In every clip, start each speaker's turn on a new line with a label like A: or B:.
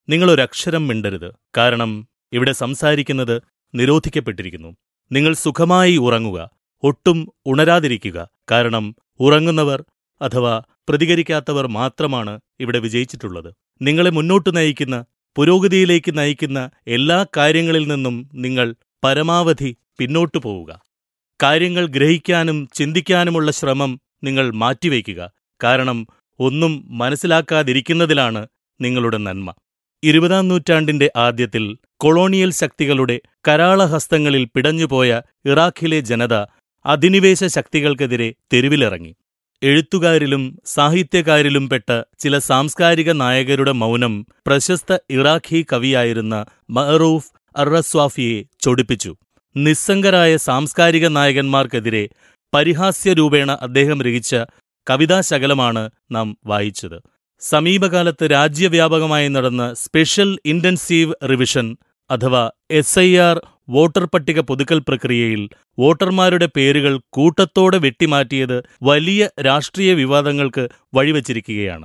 A: നിങ്ങളൊരക്ഷരം മിണ്ടരുത്. കാരണം ഇവിടെ സംസാരിക്കുന്നത് നിരോധിക്കപ്പെട്ടിരിക്കുന്നു. നിങ്ങൾ സുഖമായി ഉറങ്ങുക, ഒട്ടും ഉണരാതിരിക്കുക. കാരണം ഉറങ്ങുന്നവർ അഥവാ പ്രതികരിക്കാത്തവർ മാത്രമാണ് ഇവിടെ വിജയിച്ചിട്ടുള്ളത്. നിങ്ങളെ മുന്നോട്ടു നയിക്കുന്ന, പുരോഗതിയിലേക്ക് നയിക്കുന്ന എല്ലാ കാര്യങ്ങളിൽ നിന്നും നിങ്ങൾ പരമാവധി പിന്നോട്ടു പോവുക. കാര്യങ്ങൾ ഗ്രഹിക്കാനും ചിന്തിക്കാനുമുള്ള ശ്രമം നിങ്ങൾ മാറ്റിവയ്ക്കുക. കാരണം ഒന്നും മനസ്സിലാക്കാതിരിക്കുന്നതിലാണ് നിങ്ങളുടെ നന്മ. 20-ാം നൂറ്റാണ്ടിന്റെ ആദ്യത്തിൽ കൊളോണിയൽ ശക്തികളുടെ കരാളഹസ്തങ്ങളിൽ പിടഞ്ഞുപോയ ഇറാഖിലെ ജനത അധിനിവേശ ശക്തികൾക്കെതിരെ തെരുവിലിറങ്ങി. എഴുത്തുകാരിലും സാഹിത്യകാരിലും പെട്ട ചില സാംസ്കാരിക നായകരുടെ മൗനം പ്രശസ്ത ഇറാഖി കവിയായിരുന്ന മഅറൂഫ് അർറസ്വാഫിയെ ചൊടിപ്പിച്ചു. നിസ്സംഗരായ സാംസ്കാരിക നായകന്മാർക്കെതിരെ പരിഹാസ്യരൂപേണ അദ്ദേഹം രചിച്ച കവിതാശകലമാണ് നാം വായിച്ചത്. സമീപകാലത്ത് രാജ്യവ്യാപകമായി നടന്ന സ്പെഷ്യൽ ഇന്റൻസീവ് റിവിഷൻ അഥവാ SIR വോട്ടർ പട്ടിക പുതുക്കൽ പ്രക്രിയയിൽ വോട്ടർമാരുടെ പേരുകൾ കൂട്ടത്തോടെ വെട്ടിമാറ്റിയത് വലിയ രാഷ്ട്രീയ വിവാദങ്ങൾക്ക് വഴിവച്ചിരിക്കുകയാണ്.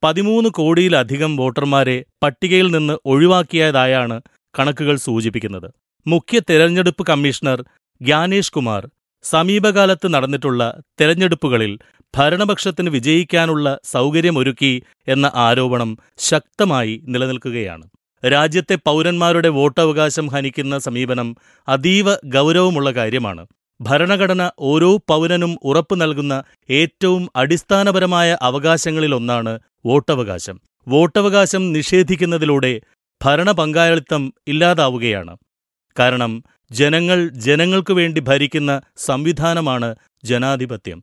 A: 13 കോടിയിലധികം വോട്ടർമാരെ പട്ടികയിൽ നിന്ന് ഒഴിവാക്കിയതായാണ് കണക്കുകൾ സൂചിപ്പിക്കുന്നത്. മുഖ്യ തെരഞ്ഞെടുപ്പ് കമ്മീഷണർ ഗ്യാനേഷ് കുമാർ സമീപകാലത്ത് നടന്നിട്ടുള്ള തെരഞ്ഞെടുപ്പുകളിൽ ഭരണപക്ഷത്തിന് വിജയിക്കാനുള്ള സൗകര്യമൊരുക്കി എന്ന ആരോപണം ശക്തമായി നിലനിൽക്കുകയാണ്. രാജ്യത്തെ പൗരന്മാരുടെ വോട്ടവകാശം ഹനിക്കുന്ന സമീപനം അതീവ ഗൗരവമുള്ള കാര്യമാണ്. ഭരണഘടന ഓരോ പൗരനും ഉറപ്പു നൽകുന്ന ഏറ്റവും അടിസ്ഥാനപരമായ അവകാശങ്ങളിലൊന്നാണ് വോട്ടവകാശം. വോട്ടവകാശം നിഷേധിക്കുന്നതിലൂടെ ഭരണപങ്കാളിത്തം ഇല്ലാതാവുകയാണ്. കാരണം ജനങ്ങൾ ജനങ്ങൾക്കു വേണ്ടി ഭരിക്കുന്ന സംവിധാനമാണ് ജനാധിപത്യം.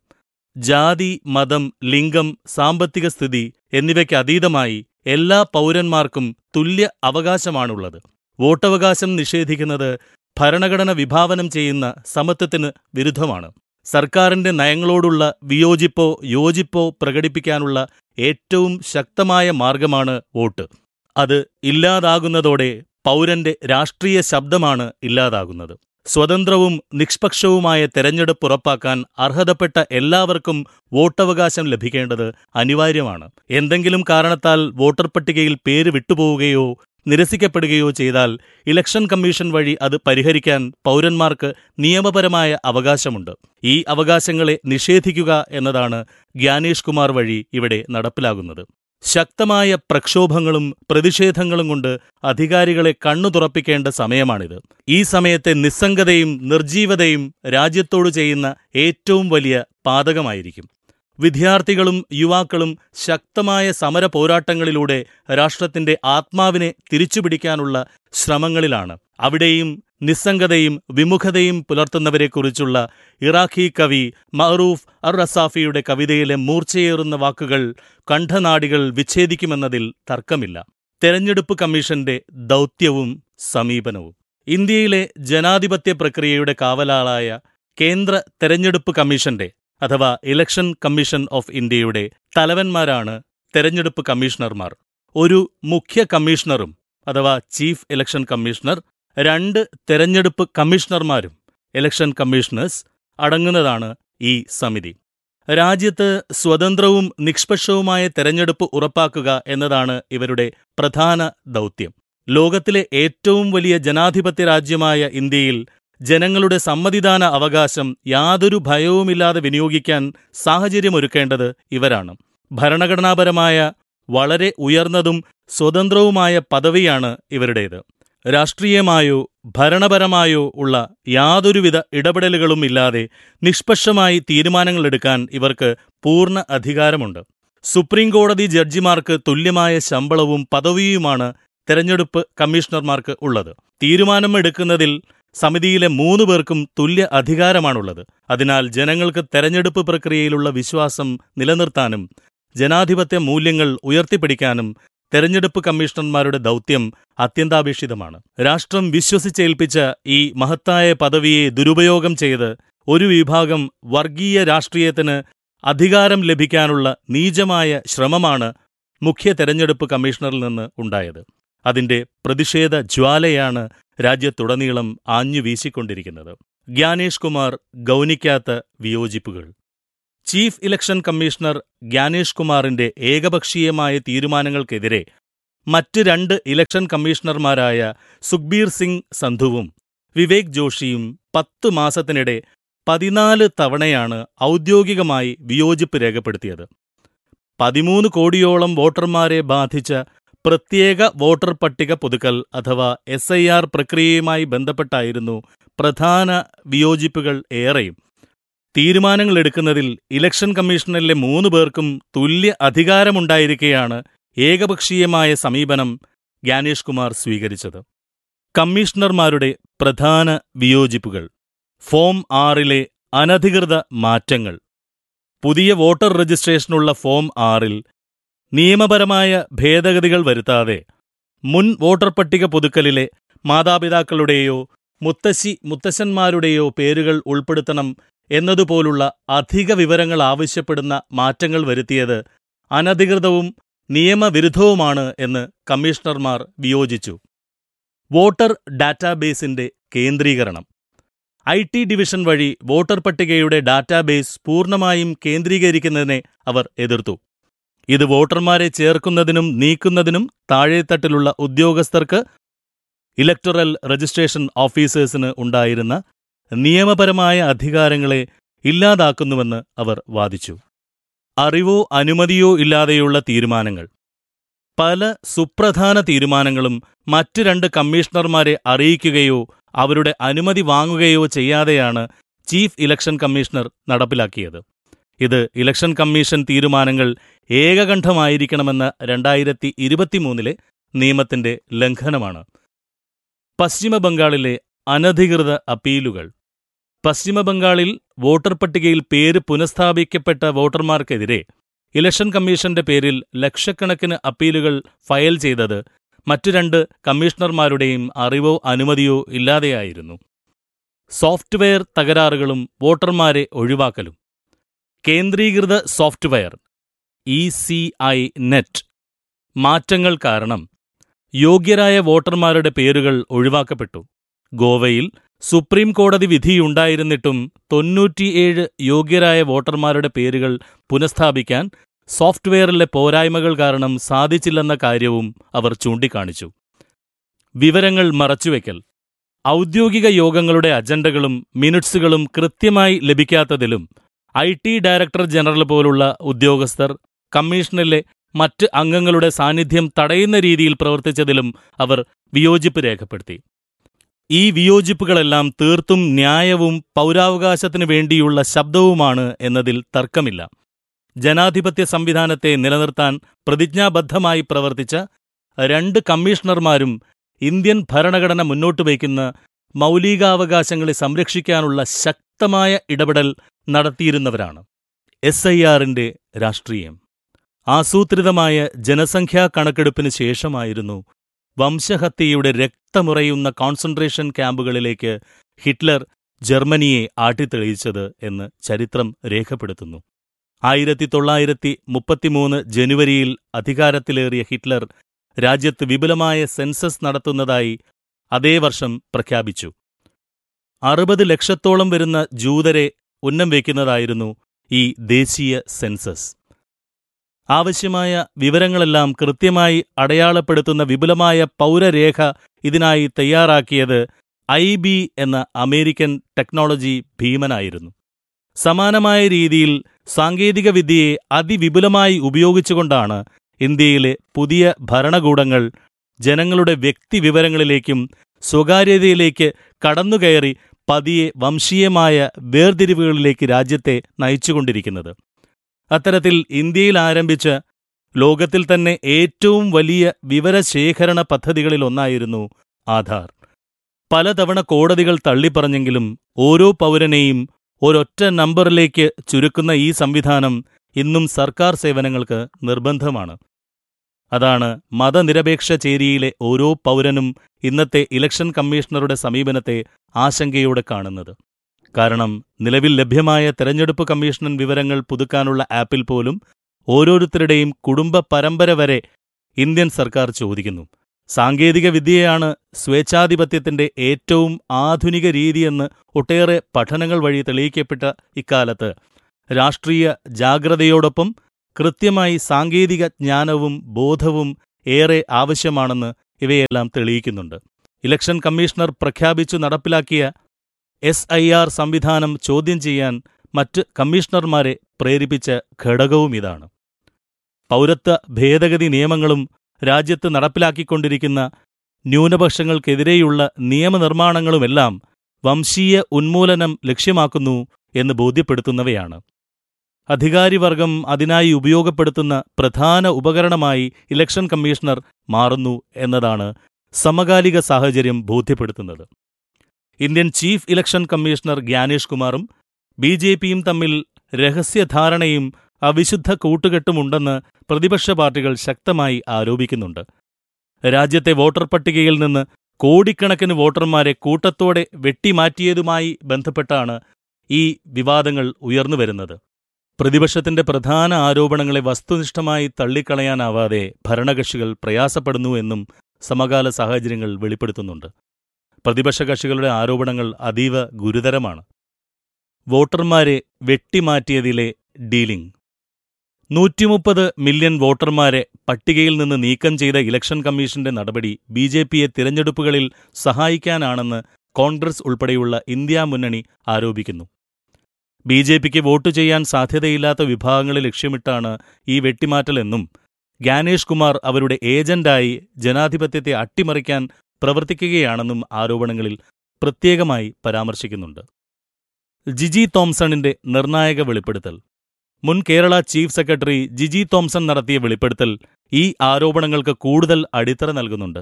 A: ജാതി, മതം, ലിംഗം, സാമ്പത്തിക സ്ഥിതി എന്നിവയ്ക്കതീതമായി എല്ലാ പൗരന്മാർക്കും തുല്യ അവകാശമാണുള്ളത്. വോട്ടവകാശം നിഷേധിക്കുന്നത് ഭരണഘടന വിഭാവനം ചെയ്യുന്ന സമത്വത്തിന് വിരുദ്ധമാണ്. സർക്കാരിന്റെ നയങ്ങളോടുള്ള വിയോജിപ്പോ യോജിപ്പോ പ്രകടിപ്പിക്കാനുള്ള ഏറ്റവും ശക്തമായ മാർഗമാണ് വോട്ട്. അത് ഇല്ലാതാകുന്നതോടെ പൗരന്റെ രാഷ്ട്രീയ ശബ്ദമാണ് ഇല്ലാതാകുന്നത്. സ്വതന്ത്രവും നിഷ്പക്ഷവുമായ തെരഞ്ഞെടുപ്പ് ഉറപ്പാക്കാൻ അർഹതപ്പെട്ട എല്ലാവർക്കും വോട്ടവകാശം ലഭിക്കേണ്ടത് അനിവാര്യമാണ്. എന്തെങ്കിലും കാരണത്താൽ വോട്ടർ പട്ടികയിൽ പേര് വിട്ടുപോവുകയോ നിരസിക്കപ്പെടുകയോ ചെയ്താൽ ഇലക്ഷൻ കമ്മീഷൻ വഴി അത് പരിഹരിക്കാൻ പൗരന്മാർക്ക് നിയമപരമായ അവകാശമുണ്ട്. ഈ അവകാശങ്ങളെ നിഷേധിക്കുക എന്നതാണ് ഗ്യാനേഷ് കുമാർ വഴി ഇവിടെ നടപ്പിലാകുന്നത്. ശക്തമായ പ്രക്ഷോഭങ്ങളും പ്രതിഷേധങ്ങളും കൊണ്ട് അധികാരികളെ കണ്ണു തുറപ്പിക്കേണ്ട സമയമാണിത്. ഈ സമയത്തെ നിസ്സംഗതയും നിർജീവതയും രാജ്യത്തോടു ചെയ്യുന്ന ഏറ്റവും വലിയ പാതകമായിരിക്കും. വിദ്യാർത്ഥികളും യുവാക്കളും ശക്തമായ സമര പോരാട്ടങ്ങളിലൂടെ രാഷ്ട്രത്തിന്റെ ആത്മാവിനെ തിരിച്ചുപിടിക്കാനുള്ള ശ്രമങ്ങളിലാണ്. അവിടെയും നിസ്സംഗതയും വിമുഖതയും പുലർത്തുന്നവരെക്കുറിച്ചുള്ള ഇറാഖി കവി മഅറൂഫ് അർറസാഫിയുടെ കവിതയിലെ മൂർച്ചയേറുന്ന വാക്കുകൾ കണ്ഠനാടികൾ വിച്ഛേദിക്കുമെന്നതിൽ തർക്കമില്ല. തെരഞ്ഞെടുപ്പ് കമ്മീഷന്റെ ദൗത്യവും സമീപനവും. ഇന്ത്യയിലെ ജനാധിപത്യ പ്രക്രിയയുടെ കാവലാളായ കേന്ദ്ര തെരഞ്ഞെടുപ്പ് കമ്മീഷന്റെ അഥവാ ഇലക്ഷൻ കമ്മീഷൻ ഓഫ് ഇന്ത്യയുടെ തലവന്മാരാണ് തെരഞ്ഞെടുപ്പ് കമ്മീഷണർമാർ. ഒരു മുഖ്യ കമ്മീഷണറും അഥവാ ചീഫ് ഇലക്ഷൻ കമ്മീഷണർ, 2 തെരഞ്ഞെടുപ്പ് കമ്മീഷണർമാരും ഇലക്ഷൻ കമ്മീഷണേഴ്സ് അടങ്ങുന്നതാണ് ഈ സമിതി. രാജ്യത്ത് സ്വതന്ത്രവും നിഷ്പക്ഷവുമായ തെരഞ്ഞെടുപ്പ് ഉറപ്പാക്കുക എന്നതാണ് ഇവരുടെ പ്രധാന ദൗത്യം. ലോകത്തിലെ ഏറ്റവും വലിയ ജനാധിപത്യ രാജ്യമായ ഇന്ത്യയിൽ ജനങ്ങളുടെ സമ്മതിദാന അവകാശം യാതൊരു ഭയവുമില്ലാതെ വിനിയോഗിക്കാൻ സാഹചര്യമൊരുക്കേണ്ടത് ഇവരാണ്. ഭരണഘടനാപരമായ വളരെ ഉയർന്നതും സ്വതന്ത്രവുമായ പദവിയാണ് ഇവരുടേത്. രാഷ്ട്രീയമായോ ഭരണപരമായോ ഉള്ള യാതൊരുവിധ ഇടപെടലുകളും ഇല്ലാതെ നിഷ്പക്ഷമായി തീരുമാനങ്ങളെടുക്കാൻ ഇവർക്ക് പൂർണ്ണ അധികാരമുണ്ട്. സുപ്രീം കോടതി ജഡ്ജിമാർക്ക് തുല്യമായ ശമ്പളവും പദവിയുമാണ് തെരഞ്ഞെടുപ്പ് കമ്മീഷണർമാർക്ക് ഉള്ളത്. തീരുമാനമെടുക്കുന്നതിൽ സമിതിയിലെ 3 പേർക്കും തുല്യ അധികാരമാണുള്ളത്. അതിനാൽ ജനങ്ങൾക്ക് തെരഞ്ഞെടുപ്പ് പ്രക്രിയയിലുള്ള വിശ്വാസം നിലനിർത്താനും ജനാധിപത്യ മൂല്യങ്ങൾ ഉയർത്തിപ്പിടിക്കാനും തെരഞ്ഞെടുപ്പ് കമ്മീഷണർമാരുടെ ദൗത്യം അത്യന്താപേക്ഷിതമാണ്. രാഷ്ട്രം വിശ്വസിച്ചേൽപ്പിച്ച ഈ മഹത്തായ പദവിയെ ദുരുപയോഗം ചെയ്ത് ഒരു വിഭാഗം വർഗീയ രാഷ്ട്രീയത്തിന് അധികാരം ലഭിക്കാനുള്ള നീചമായ ശ്രമമാണ് മുഖ്യ തെരഞ്ഞെടുപ്പ് കമ്മീഷണറിൽ നിന്ന് ഉണ്ടായത്. അതിന്റെ പ്രതിഷേധ ജ്വാലയാണ് രാജ്യത്തുടനീളം ആഞ്ഞുവീശിക്കൊണ്ടിരിക്കുന്നത്. Gyanesh Kumar ഗൗനിക്കാത്ത വിയോജിപ്പുകൾ. Chief election commissioner Gyanesh കുമാറിന്റെ ഏകപക്ഷീയമായ തീരുമാനങ്ങൾക്കെതിരെ മറ്റ് 2 ഇലക്ഷൻ കമ്മീഷണർമാരായ സുഖ്ബീർ സിംഗ് സന്ധുവും വിവേക് ജോഷിയും 10 മാസത്തിനിടെ 14 തവണയാണ് ഔദ്യോഗികമായി വിയോജിപ്പ് രേഖപ്പെടുത്തിയത്. 13 കോടിയോളം വോട്ടർമാരെ ബാധിച്ച പ്രത്യേക വോട്ടർ പട്ടിക പുതുക്കൽ അഥവാ SIR പ്രക്രിയയുമായി ബന്ധപ്പെട്ടായിരുന്നു പ്രധാന വിയോജിപ്പുകൾ ഏറെയും. തീരുമാനങ്ങളെടുക്കുന്നതിൽ ഇലക്ഷൻ കമ്മീഷനിലെ 3 പേർക്കും തുല്യ അധികാരമുണ്ടായിരിക്കെയാണ് ഏകപക്ഷീയമായ സമീപനം ഗ്യാനേഷ് കുമാർ സ്വീകരിച്ചത്. കമ്മീഷണർമാരുടെ പ്രധാന വിയോജിപ്പുകൾ: ഫോം 6ലെ അനധികൃത മാറ്റങ്ങൾ. പുതിയ വോട്ടർ രജിസ്ട്രേഷനുള്ള ഫോം 6ൽ നിയമപരമായ ഭേദഗതികൾ വരുത്താതെ മുൻ വോട്ടർ പട്ടിക പുതുക്കലിലെ മാതാപിതാക്കളുടെയോ മുത്തശ്ശന്മാരുടെയോ പേരുകൾ ഉൾപ്പെടുത്തണം എന്നതുപോലുള്ള അധിക വിവരങ്ങൾ ആവശ്യപ്പെടുന്ന മാറ്റങ്ങൾ വരുത്തിയത് അനധികൃതവും നിയമവിരുദ്ധവുമാണ് എന്ന് കമ്മീഷണർമാർ വിയോജിച്ചു. വോട്ടർ ഡാറ്റാബേസിന്റെ കേന്ദ്രീകരണം. IT ഡിവിഷൻ വഴി വോട്ടർ പട്ടികയുടെ ഡാറ്റാബേസ് പൂർണ്ണമായും കേന്ദ്രീകരിക്കുന്നതിനെ അവർ എതിർത്തു. ഇത് വോട്ടർമാരെ ചേർക്കുന്നതിനും നീക്കുന്നതിനും താഴെത്തട്ടിലുള്ള ഉദ്യോഗസ്ഥർക്ക്, ഇലക്ടറൽ രജിസ്ട്രേഷൻ ഓഫീസേഴ്സിന് ഉണ്ടായിരുന്ന നിയമപരമായ അധികാരങ്ങളെ ഇല്ലാതാക്കുന്നുവെന്ന് അവർ വാദിച്ചു. അറിവോ അനുമതിയോ ഇല്ലാതെയുള്ള തീരുമാനങ്ങൾ. പല സുപ്രധാന തീരുമാനങ്ങളും മറ്റ് 2 കമ്മീഷണർമാരെ അറിയിക്കുകയോ അവരുടെ അനുമതി വാങ്ങുകയോ ചെയ്യാതെയാണ് ചീഫ് ഇലക്ഷൻ കമ്മീഷണർ നടപ്പിലാക്കിയത്. ഇത് ഇലക്ഷൻ കമ്മീഷൻ തീരുമാനങ്ങൾ ഏകകണ്ഠമായിരിക്കണമെന്ന 2023 നിയമത്തിന്റെ ലംഘനമാണ്. പശ്ചിമബംഗാളിലെ അനധികൃത അപ്പീലുകൾ. പശ്ചിമബംഗാളിൽ വോട്ടർ പട്ടികയിൽ പേര് പുനഃസ്ഥാപിക്കപ്പെട്ട വോട്ടർമാർക്കെതിരെ ഇലക്ഷൻ കമ്മീഷന്റെ പേരിൽ ലക്ഷക്കണക്കിന് അപ്പീലുകൾ ഫയൽ ചെയ്തത് മറ്റു 2 കമ്മീഷണർമാരുടെയും അറിവോ അനുമതിയോ ഇല്ലാതെയായിരുന്നു. സോഫ്റ്റ്വെയർ തകരാറുകളും വോട്ടർമാരെ ഒഴിവാക്കലും. കേന്ദ്രീകൃത സോഫ്റ്റ്വെയർ ECI നെറ്റ് മാറ്റങ്ങൾ കാരണം യോഗ്യരായ വോട്ടർമാരുടെ പേരുകൾ ഒഴിവാക്കപ്പെട്ടു. ഗോവയിൽ സുപ്രീം കോടതി വിധിയുണ്ടായിരുന്നിട്ടും 97 യോഗ്യരായ വോട്ടർമാരുടെ പേരുകൾ പുനഃസ്ഥാപിക്കാൻ സോഫ്റ്റ്വെയറിലെ പോരായ്മകൾ കാരണം സാധിച്ചില്ലെന്ന കാര്യവും അവർ ചൂണ്ടിക്കാണിച്ചു. വിവരങ്ങൾ മറച്ചുവെക്കൽ. ഔദ്യോഗിക യോഗങ്ങളുടെ അജണ്ടകളും മിനിറ്റ്സുകളും കൃത്യമായി ലഭിക്കാത്തതിലും IT ഡയറക്ടർ ജനറൽ പോലുള്ള ഉദ്യോഗസ്ഥർ കമ്മീഷനിലെ മറ്റ് അംഗങ്ങളുടെ സാന്നിധ്യം തടയുന്ന രീതിയിൽ പ്രവർത്തിച്ചതിലും അവർ വിയോജിപ്പ് രേഖപ്പെടുത്തി. ഈ വിയോജിപ്പുകളെല്ലാം തീർത്തും ന്യായവും പൗരാവകാശത്തിനു വേണ്ടിയുള്ള ശബ്ദവുമാണ് എന്നതിൽ തർക്കമില്ല. ജനാധിപത്യ സംവിധാനത്തെ നിലനിർത്താൻ പ്രതിജ്ഞാബദ്ധമായി പ്രവർത്തിച്ച 2 കമ്മീഷണർമാരും ഇന്ത്യൻ ഭരണഘടന മുന്നോട്ട് വയ്ക്കുന്ന മൗലികാവകാശങ്ങളെ സംരക്ഷിക്കാനുള്ള ശക്തമായ ഇടപെടൽ നടത്തിയിരുന്നവരാണ്. SIRന്റെ രാഷ്ട്രീയം. ആസൂത്രിതമായ ജനസംഖ്യാ കണക്കെടുപ്പിന് ശേഷമായിരുന്നു വംശഹത്യയുടെ രക്തമുറയുന്ന കോൺസെൻട്രേഷൻ ക്യാമ്പുകളിലേക്ക് ഹിറ്റ്ലർ ജർമ്മനിയെ ആട്ടിത്തെളിയിച്ചത് എന്ന് ചരിത്രം രേഖപ്പെടുത്തുന്നു. 1933 ജനുവരിയിൽ അധികാരത്തിലേറിയ ഹിറ്റ്ലർ രാജ്യത്ത് വിപുലമായ സെൻസസ് നടത്തുന്നതായി അതേ വർഷം പ്രഖ്യാപിച്ചു. 60 ലക്ഷത്തോളം വരുന്ന ജൂതരെ ഉന്നം വയ്ക്കുന്നതായിരുന്നു ഈ ദേശീയ സെൻസസ്. ആവശ്യമായ വിവരങ്ങളെല്ലാം കൃത്യമായി അടയാളപ്പെടുത്തുന്ന വിപുലമായ പൗരരേഖ ഇതിനായി തയ്യാറാക്കിയത് IB എന്ന അമേരിക്കൻ ടെക്നോളജി ഭീമനായിരുന്നു. സമാനമായ രീതിയിൽ സാങ്കേതികവിദ്യയെ അതിവിപുലമായി ഉപയോഗിച്ചുകൊണ്ടാണ് ഇന്ത്യയിലെ പുതിയ ഭരണകൂടങ്ങൾ ജനങ്ങളുടെ വ്യക്തിവിവരങ്ങളിലേക്കും സ്വകാര്യതയിലേക്ക് കടന്നുകയറി പതിയെ വംശീയമായ വേർതിരിവുകളിലേക്ക് രാജ്യത്തെ നയിച്ചുകൊണ്ടിരിക്കുന്നത്. അത്തരത്തിൽ ഇന്ത്യയിൽ ആരംഭിച്ച ലോകത്തിൽ തന്നെ ഏറ്റവും വലിയ വിവരശേഖരണ പദ്ധതികളിലൊന്നായിരുന്നു ആധാർ. പലതവണ കോടതികൾ തള്ളിപ്പറഞ്ഞെങ്കിലും ഓരോ പൗരനെയും ഒരൊറ്റ നമ്പറിലേക്ക് ചുരുക്കുന്ന ഈ സംവിധാനം ഇന്നും സർക്കാർ സേവനങ്ങൾക്ക് നിർബന്ധമാണ്. അതാണ് മതനിരപേക്ഷ ചേരിയിലെ ഓരോ പൗരനും ഇന്നത്തെ ഇലക്ഷൻ കമ്മീഷണറുടെ സമീപനത്തെ ആശങ്കയോടെ കാണുന്നത്. കാരണം നിലവിൽ ലഭ്യമായ തെരഞ്ഞെടുപ്പ് കമ്മീഷൻ വിവരങ്ങൾ പുതുക്കാനുള്ള ആപ്പിൽ പോലും ഓരോരുത്തരുടെയും കുടുംബ പരമ്പര വരെ ഇന്ത്യൻ സർക്കാർ ചോദിക്കുന്നു. സാങ്കേതിക വിദ്യയാണ് സ്വേച്ഛാധിപത്യത്തിന്റെ ഏറ്റവും ആധുനിക രീതിയെന്ന് ഒട്ടേറെ പഠനങ്ങൾ വഴി തെളിയിക്കപ്പെട്ട ഇക്കാലത്ത് രാഷ്ട്രീയ ജാഗ്രതയോടൊപ്പം കൃത്യമായി സാങ്കേതിക ജ്ഞാനവും ബോധവും ഏറെ ആവശ്യമാണെന്ന് ഇവയെല്ലാം തെളിയിക്കുന്നുണ്ട്. ഇലക്ഷൻ കമ്മീഷണർ പ്രഖ്യാപിച്ചു നടപ്പിലാക്കിയ SIR സംവിധാനം ചോദ്യം ചെയ്യാൻ മറ്റ് കമ്മീഷണർമാരെ പ്രേരിപ്പിച്ച ഘടകവും ഇതാണ്. പൗരത്വ ഭേദഗതി നിയമങ്ങളും രാജ്യത്ത് നടപ്പിലാക്കിക്കൊണ്ടിരിക്കുന്ന ന്യൂനപക്ഷങ്ങൾക്കെതിരെയുള്ള നിയമനിർമ്മാണങ്ങളുമെല്ലാം വംശീയ ഉന്മൂലനം ലക്ഷ്യമാക്കുന്നു എന്ന് ബോധ്യപ്പെടുത്തുന്നവയാണ്. അധികാരിവർഗം അതിനായി ഉപയോഗപ്പെടുത്തുന്ന പ്രധാന ഉപകരണമായി ഇലക്ഷൻ കമ്മീഷണർ മാറുന്നു എന്നതാണ് സമകാലിക സാഹചര്യം ബോധ്യപ്പെടുത്തുന്നത്. Indian chief election commissioner Gyanesh കുമാറും BJPയും തമ്മിൽ രഹസ്യധാരണയും അവിശുദ്ധ കൂട്ടുകെട്ടുമുണ്ടെന്ന് പ്രതിപക്ഷ പാർട്ടികൾ ശക്തമായി ആരോപിക്കുന്നുണ്ട്. രാജ്യത്തെ വോട്ടർ പട്ടികയിൽ നിന്ന് കോടിക്കണക്കിന് വോട്ടർമാരെ കൂട്ടത്തോടെ വെട്ടിമാറ്റിയതുമായി ബന്ധപ്പെട്ടാണ് ഈ വിവാദങ്ങൾ ഉയർന്നുവരുന്നത്. പ്രതിപക്ഷത്തിന്റെ പ്രധാന ആരോപണങ്ങളെ വസ്തുനിഷ്ഠമായി തള്ളിക്കളയാനാവാതെ ഭരണകക്ഷികൾ പ്രയാസപ്പെടുന്നു എന്നും സമകാല സാഹചര്യങ്ങൾ വെളിപ്പെടുത്തുന്നുണ്ട്. പ്രതിപക്ഷ കക്ഷികളുടെ ആരോപണങ്ങൾ അതീവ ഗുരുതരമാണ്. വോട്ടർമാരെ വെട്ടിമാറ്റിയതിലെ ഡീലിംഗ്. 130 മില്യൺ വോട്ടർമാരെ പട്ടികയിൽ നിന്ന് നീക്കം ചെയ്ത ഇലക്ഷൻ കമ്മീഷന്റെ നടപടി BJPയെ തിരഞ്ഞെടുപ്പുകളിൽ സഹായിക്കാനാണെന്ന് കോൺഗ്രസ് ഉൾപ്പെടെയുള്ള ഇന്ത്യാ മുന്നണി ആരോപിക്കുന്നു. BJPക്ക് വോട്ട് ചെയ്യാൻ സാധ്യതയില്ലാത്ത വിഭാഗങ്ങളെ ലക്ഷ്യമിട്ടാണ് ഈ വെട്ടിമാറ്റലെന്നും ഗ്യാനേഷ് കുമാർ അവരുടെ ഏജന്റായി ജനാധിപത്യത്തെ അട്ടിമറിക്കാൻ പ്രവർത്തിക്കുകയാണെന്നും ആരോപണങ്ങളിൽ പ്രത്യേകമായി പരാമർശിക്കുന്നുണ്ട്. ജിജി തോംസണിന്റെ നിർണായക വെളിപ്പെടുത്തൽ. മുൻ Kerala chief secretary Jiji Thomson നടത്തിയ വെളിപ്പെടുത്തൽ ഈ ആരോപണങ്ങൾക്ക് കൂടുതൽ അടിത്തറ നൽകുന്നുണ്ട്.